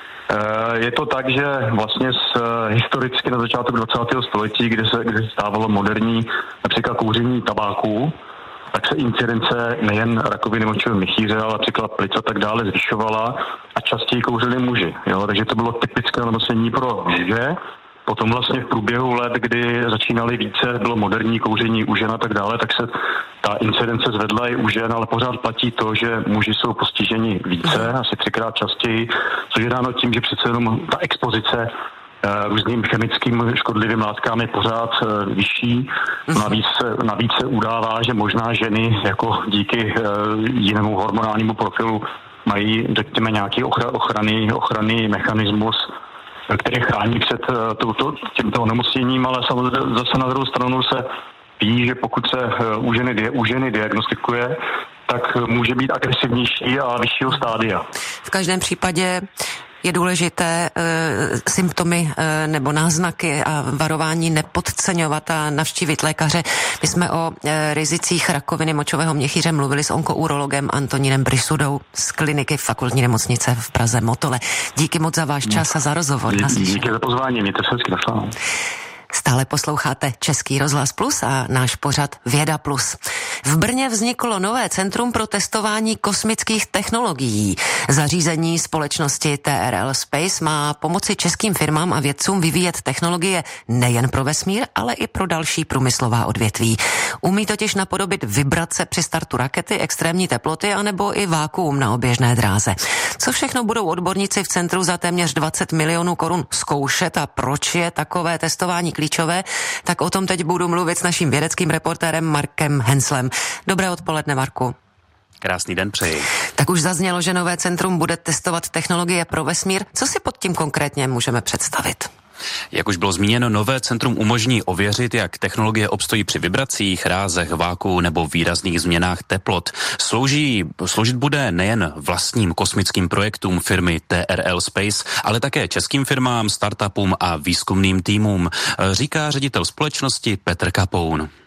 Uh, je to tak, že vlastně z, uh, historicky na začátku dvacátého století, kdy se, kdy se stávalo moderní například kouření tabáku, tak se incidence nejen rakoviny močového měchýře, ale například plic a tak dále zvyšovala a častěji kouřili muži. Jo? Takže to bylo typické onemocnění pro muže. Potom vlastně v průběhu let, kdy začínali více, bylo moderní kouření u žen a tak dále, tak se ta incidence zvedla i u žen, ale pořád platí to, že muži jsou postiženi více, asi třikrát častěji, což je dáno tím, že přece jenom ta expozice různým chemickým škodlivým látkám je pořád vyšší. Navíc, navíc se udává, že možná ženy jako díky jinému hormonálnímu profilu mají, řekněme, nějaký ochranný, ochranný mechanismus, který chrání před touto, tímto onemocněním, ale samozřejmě zase na druhou stranu se ví, že pokud se u ženy, u ženy diagnostikuje, tak může být agresivnější a vyššího stádia. V každém případě je důležité e, symptomy e, nebo náznaky a varování nepodceňovat a navštívit lékaře. My jsme o e, rizicích rakoviny močového měchýře mluvili s onkourologem Antonínem Brysudou z kliniky Fakultní nemocnice v Praze Motole. Díky moc za váš čas a za rozhovor. Díky za pozvání, mějte se hezky, naslyšenou. Stále posloucháte Český rozhlas Plus a náš pořad Věda Plus. V Brně vzniklo nové centrum pro testování kosmických technologií. Zařízení společnosti T R L Space má pomoci českým firmám a vědcům vyvíjet technologie nejen pro vesmír, ale i pro další průmyslová odvětví. Umí totiž napodobit vibrace při startu rakety, extrémní teploty anebo i vákuum na oběžné dráze. Co všechno budou odborníci v centru za téměř dvacet milionů korun zkoušet a proč je takové testování klíčové, tak o tom teď budu mluvit s naším vědeckým reportérem Markem Henslem. Dobré odpoledne, Marku. Krásný den přeji. Tak už zaznělo, že nové centrum bude testovat technologie pro vesmír. Co si pod tím konkrétně můžeme představit? Jak už bylo zmíněno, nové centrum umožní ověřit, jak technologie obstojí při vibracích, rázech, váku nebo výrazných změnách teplot. Slouží, sloužit bude nejen vlastním kosmickým projektům firmy T R L Space, ale také českým firmám, startupům a výzkumným týmům, říká ředitel společnosti Petr Kapoun.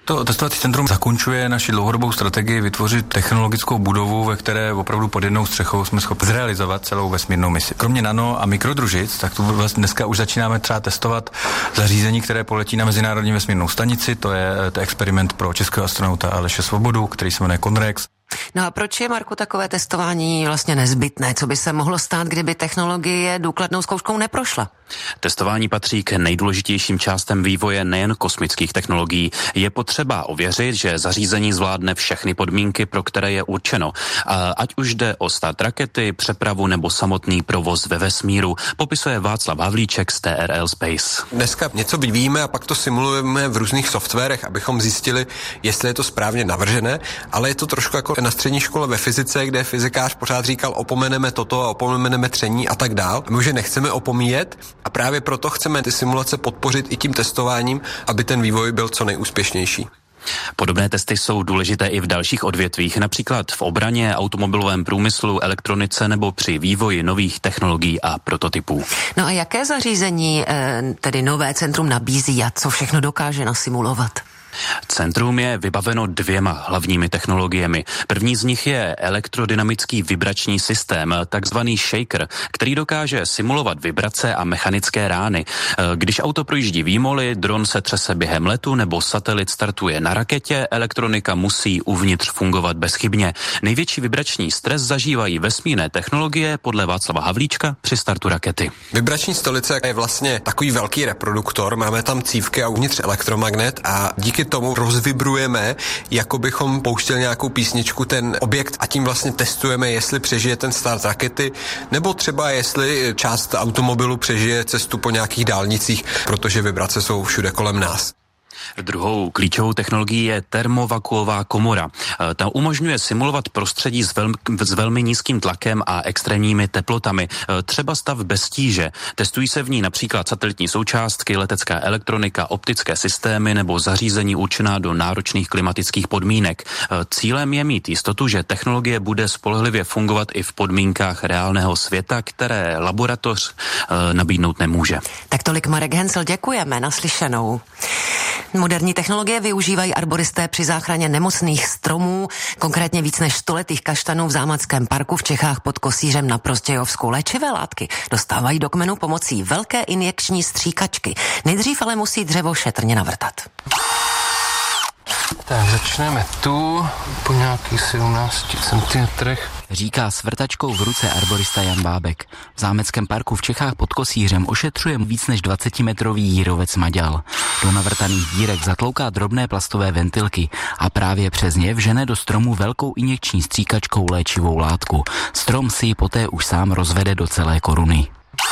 To testovací centrum zakončuje naši dlouhodobou strategii vytvořit technologickou budovu, ve které opravdu pod jednou střechou jsme schopni zrealizovat celou vesmírnou misi. Kromě nano a mikrodružic, tak tu vlastně dneska už začínáme třeba testovat zařízení, které poletí na Mezinárodní vesmírnou stanici. To je, to je experiment pro českého astronauta Aleše Svobodu, který se jmenuje Conrex. No a proč je, Marku, takové testování vlastně nezbytné? Co by se mohlo stát, kdyby technologie důkladnou zkouškou neprošla? Testování patří k nejdůležitějším částem vývoje nejen kosmických technologií. Je potřeba ověřit, že zařízení zvládne všechny podmínky, pro které je určeno. A ať už jde o start rakety, přepravu nebo samotný provoz ve vesmíru, popisuje Václav Havlíček z T R L Space. Dneska něco vyvíjíme a pak to simulujeme v různých softwarech, abychom zjistili, jestli je to správně navržené, ale je to trošku jako na střední škole ve fyzice, kde fyzikář pořád říkal, opomeneme toto a opomeneme tření a tak dál. My už je nechceme opomíjet a právě proto chceme ty simulace podpořit i tím testováním, aby ten vývoj byl co nejúspěšnější. Podobné testy jsou důležité i v dalších odvětvích, například v obraně, automobilovém průmyslu, elektronice nebo při vývoji nových technologií a prototypů. No a jaké zařízení tedy nové centrum nabízí a co všechno dokáže nasimulovat? Centrum je vybaveno dvěma hlavními technologiemi. První z nich je elektrodynamický vibrační systém, takzvaný shaker, který dokáže simulovat vibrace a mechanické rány. Když auto projíždí výmoly, dron se třese během letu nebo satelit startuje na raketě, elektronika musí uvnitř fungovat bezchybně. Největší vibrační stres zažívají vesmírné technologie podle Václava Havlíčka při startu rakety. Vibrační stolice je vlastně takový velký reproduktor, máme tam cívky a uvnitř elektromagnet a díky tomu rozvibrujeme, jako bychom pouštěli nějakou písničku ten objekt a tím vlastně testujeme, jestli přežije ten start rakety, nebo třeba jestli část automobilu přežije cestu po nějakých dálnicích, protože vibrace jsou všude kolem nás. Druhou klíčovou technologií je termovakuová komora. Ta umožňuje simulovat prostředí s, velmi, s velmi nízkým tlakem a extrémními teplotami, třeba stav bez tíže. Testují se v ní například satelitní součástky, letecká elektronika, optické systémy nebo zařízení určená do náročných klimatických podmínek. Cílem je mít jistotu, že technologie bude spolehlivě fungovat i v podmínkách reálného světa, které laboratoř nabídnout nemůže. Tak tolik Marek Hensel, děkujeme, naslyšenou. Moderní technologie využívají arboristé při záchraně nemocných stromů, konkrétně víc než stoletých kaštanů v Zámeckém parku v Čechách pod Kosířem na Prostějovsku. Léčivé látky dostávají do kmenu pomocí velké injekční stříkačky. Nejdřív ale musí dřevo šetrně navrtat. Tak začneme tu po nějakých sedmnácti centimetrech. Říká s vrtačkou v ruce arborista Jan Bábek. V Zámeckém parku v Čechách pod Kosířem ošetřuje víc než dvacetimetrový jírovec maďal. Do navrtaných dírek zatlouká drobné plastové ventilky a právě přes ně vžene do stromu velkou injekční stříkačkou léčivou látku. Strom si ji poté už sám rozvede do celé koruny.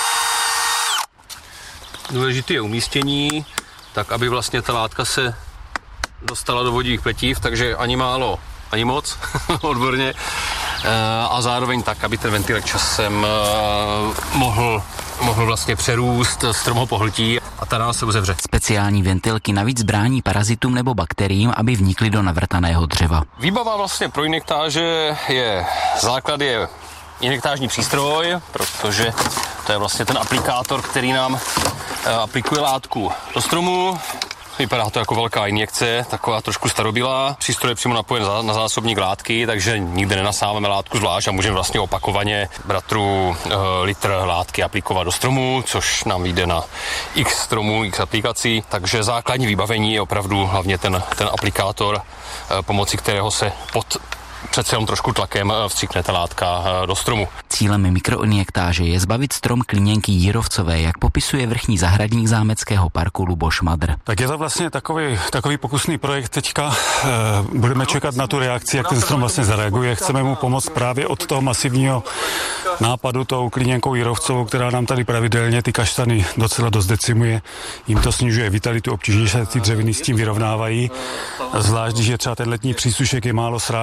Důležité je umístění, tak aby vlastně ta látka se dostala do vodních pletiv, takže ani málo, ani moc, odborně. A zároveň tak, aby ten ventilek časem mohl, mohl vlastně přerůst, strom ho pohltí a ta rána se uzevře. Speciální ventilky navíc brání parazitům nebo bakteriím, aby vnikly do navrtaného dřeva. Výbava vlastně pro injektáže je, základ je injektážní přístroj, protože to je vlastně ten aplikátor, který nám aplikuje látku do stromu. Vypadá to jako velká injekce, taková trošku starobylá. Přístroj je přímo napojen na zásobník látky, takže nikde nenasáváme látku zvlášť a můžeme vlastně opakovaně bratru e, litr látky aplikovat do stromu, což nám vyjde na x stromů, x aplikací. Takže základní vybavení je opravdu hlavně ten, ten aplikátor, e, pomocí kterého se pod přece jenom trošku tlakem vstříkne ta látka do stromu. Cílem mikroinjektáže je zbavit strom klíněnky jírovcové, jak popisuje vrchní zahradník Zámeckého parku Luboš Madr. Tak je to vlastně takový, takový pokusný projekt teďka. E, budeme čekat na tu reakci, jak ten strom vlastně zareaguje. Chceme mu pomoct právě od toho masivního nápadu tou klíněnkou jírovcovou, která nám tady pravidelně ty kaštany docela dost decimuje. Jim to snižuje vitalitu, obtížně se ty dřeviny s tím vyrovnávají. Zvlášť, když je třeba ten letní přísušek, je málo srážek, tak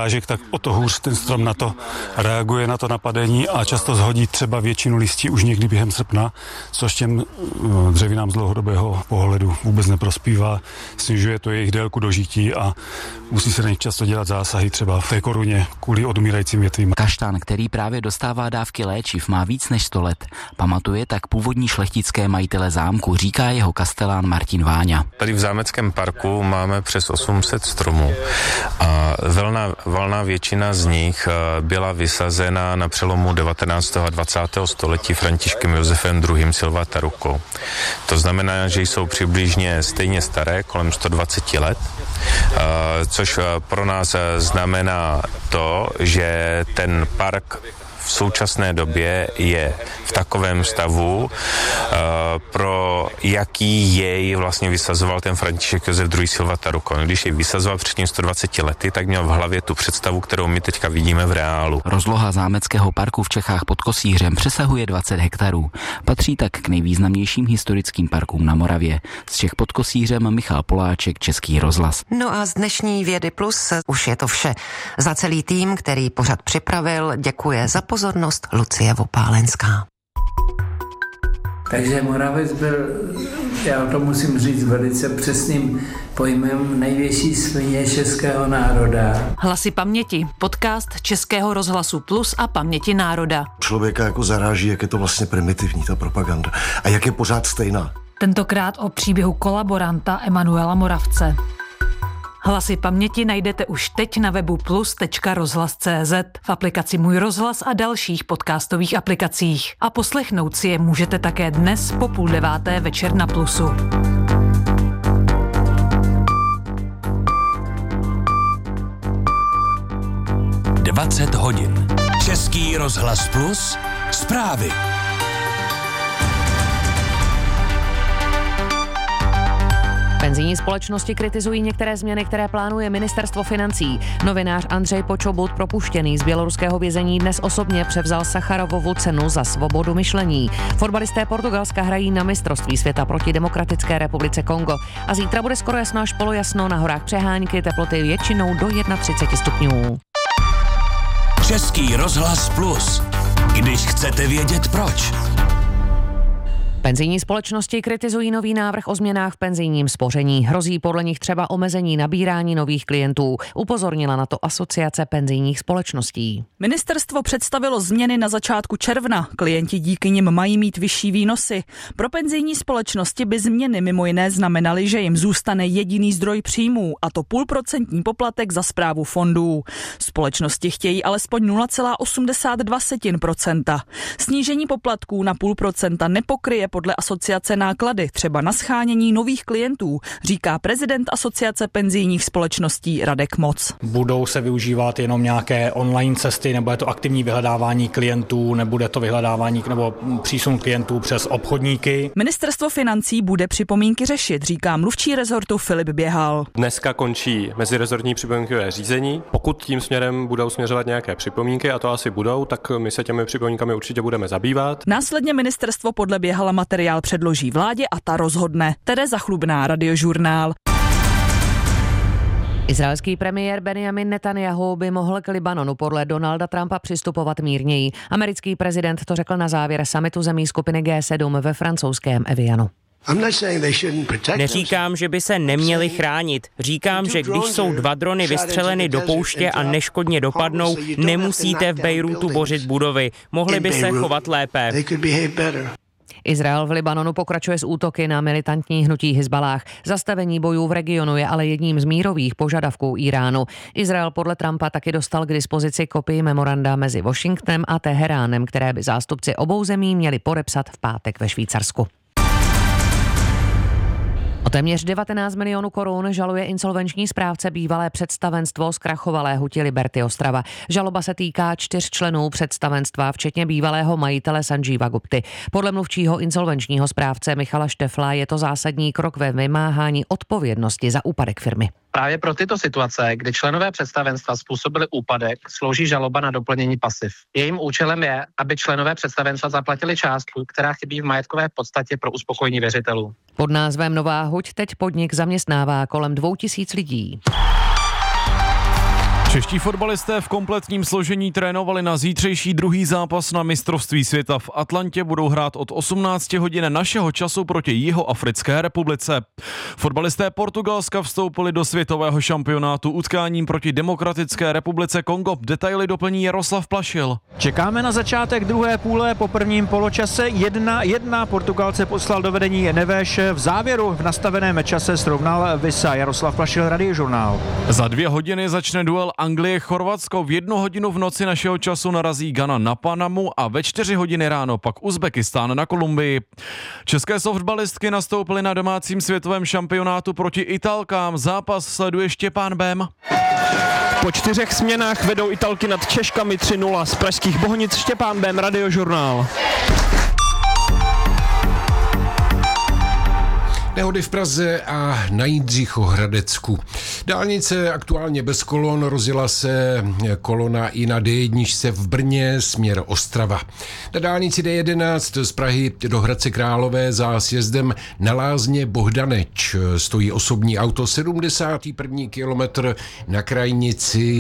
o to hůř ten strom na to reaguje, na to napadení a často zhodí třeba většinu listí už někdy během srpna, což těm dřevinám z dlouhodobého pohledu vůbec neprospívá. Snižuje to jejich délku dožití a musí se na nich často dělat zásahy třeba v té koruně kvůli odumírajícím větvím. Kaštan, který právě dostává dávky léčiv, má víc než sto let. Pamatuje tak původní šlechtické majitele zámku, říká jeho kastelán Martin Váňa. Tady v zámeckém parku máme přes osm set stromů a valná, valná většina z nich byla vysazena na přelomu devatenáctého a dvacátého století Františkem Josefem druhým. Silvata rukou. To znamená, že jsou přibližně stejně staré, kolem sto dvacet let, což pro nás znamená to, že ten park v současné době je v takovém stavu, pro jaký jej vlastně vysazoval ten František Josef druhý. Silvata rukou. Když jej vysazoval před tím sto dvaceti lety, tak měl v hlavě tu představu, kterou my teďka vidíme v reálu. Rozloha zámeckého parku v Čechách pod Kosířem přesahuje dvacet hektarů. Patří tak k nejvýznamnějším historickým parkům na Moravě. Z Čech pod Kosířem Michal Poláček, Český rozhlas. No a z dnešní Vědy Plus už je to vše. Za celý tým, který pořad připravil, děkuje za pozornost Lucie Vopálenská. Takže Moravec byl, já to musím říct velice přesným pojmem, největší svině českého národa. Hlasy paměti, podcast Českého rozhlasu Plus a Paměti národa. Člověka jako zaráží, jak je to vlastně primitivní, ta propaganda. A jak je pořád stejná. Tentokrát o příběhu kolaboranta Emanuela Moravce. Hlasy paměti najdete už teď na webu plus tečka rozhlas tečka cé zet, v aplikaci Můj rozhlas a dalších podcastových aplikacích. A poslechnout si je můžete také dnes po půl deváté večer na Plusu. dvacet hodin. Český rozhlas Plus. Zprávy. Penzijní společnosti kritizují některé změny, které plánuje ministerstvo financí. Novinář Andřej Počobut, propuštěný z běloruského vězení, dnes osobně převzal Sacharovovu cenu za svobodu myšlení. Fotbalisté Portugalska hrají na mistrovství světa proti Demokratické republice Kongo. A zítra bude skoro jasno až polojasno, na horách přehánky, teploty většinou do třicet jedna stupňů. Český rozhlas Plus. Když chcete vědět proč. Penzijní společnosti kritizují nový návrh o změnách v penzijním spoření. Hrozí podle nich třeba omezení nabírání nových klientů. Upozornila na to Asociace penzijních společností. Ministerstvo představilo změny na začátku června. Klienti díky nim mají mít vyšší výnosy. Pro penzijní společnosti by změny mimo jiné znamenaly, že jim zůstane jediný zdroj příjmů, a to půlprocentní poplatek za správu fondů. Společnosti chtějí alespoň nula celá osmdesát dva procenta. Snížení poplatků na půl procenta nepokryje podle asociace náklady, třeba na shánění nových klientů, říká prezident Asociace penzijních společností Radek Moc. Budou se využívat jenom nějaké online cesty, nebo je to aktivní vyhledávání klientů, nebude to vyhledávání nebo přísun klientů přes obchodníky. Ministerstvo financí bude připomínky řešit, říká mluvčí rezortu Filip Běhal. Dneska končí mezirezortní připomínkové řízení. Pokud tím směrem budou směřovat nějaké připomínky, a to asi budou, tak my se těmi připomínkami určitě budeme zabývat. Následně ministerstvo podle Běhala materiál předloží vládě a ta rozhodne. Tereza Chlubná, Radiožurnál. Izraelský premiér Benjamin Netanjahu by mohl k Libanonu podle Donalda Trumpa přistupovat mírněji. Americký prezident to řekl na závěr summitu zemí skupiny G sedm ve francouzském Evianu. Neříkám, že by se neměli chránit. Říkám, že když jsou dva drony vystřeleny do pouště a neškodně dopadnou, nemusíte v Bejrútu bořit budovy. Mohli by se chovat lépe. Izrael v Libanonu pokračuje s útoky na militantní hnutí Hizbalách. Zastavení bojů v regionu je ale jedním z mírových požadavků Iránu. Izrael podle Trumpa taky dostal k dispozici kopii memoranda mezi Washingtonem a Teheránem, které by zástupci obou zemí měli podepsat v pátek ve Švýcarsku. O téměř devatenáct milionů korun žaluje insolvenční správce bývalé představenstvo zkrachovalé huti Liberty Ostrava. Žaloba se týká čtyř členů představenstva, včetně bývalého majitele Sanjeeva Gupty. Podle mluvčího insolvenčního správce Michala Štefla je to zásadní krok ve vymáhání odpovědnosti za úpadek firmy. Právě pro tyto situace, kdy členové představenstva způsobili úpadek, slouží žaloba na doplnění pasiv. Jejím účelem je, aby členové představenstva zaplatili částku, která chybí v majetkové podstatě pro uspokojení věřitelů. Pod názvem Nová huť teď podnik zaměstnává kolem dvou tisíc lidí. Čeští fotbalisté v kompletním složení trénovali na zítřejší druhý zápas na mistrovství světa v Atlantě. Budou hrát od osmnáct hodin našeho času proti Jihoafrické republice. Fotbalisté Portugalska vstoupili do světového šampionátu utkáním proti Demokratické republice Kongo. Detaily doplní Jaroslav Plašil. Čekáme na začátek druhé půle. Po prvním poločase jedna jedna Portugalce poslal do vedení Neves. V závěru v nastaveném čase srovnal Visa. Jaroslav Plašil, Radiožurnál. Za dvě hodiny začne duel Anglie-Chorvatsko. V jednu hodinu v noci našeho času narazí Ghana na Panamu a ve čtyři hodiny ráno pak Uzbekistán na Kolumbii. České softballistky nastoupily na domácím světovém šampionátu proti Italkám. Zápas sleduje Štěpán Bém. Po čtyřech směnách vedou Italky nad Češkami tři nula. Z pražských Bohnic Štěpán Bém, Radiožurnál. Nehody v Praze a na Jindřichohradecku. Dálnice aktuálně bez kolon, rozjela se kolona i na D jedna v Brně směr Ostrava. Na dálnici D jedenáct z Prahy do Hradce Králové za sjezdem na Lázně Bohdaneč stojí osobní auto, sedmdesátý první kilometr na krajnici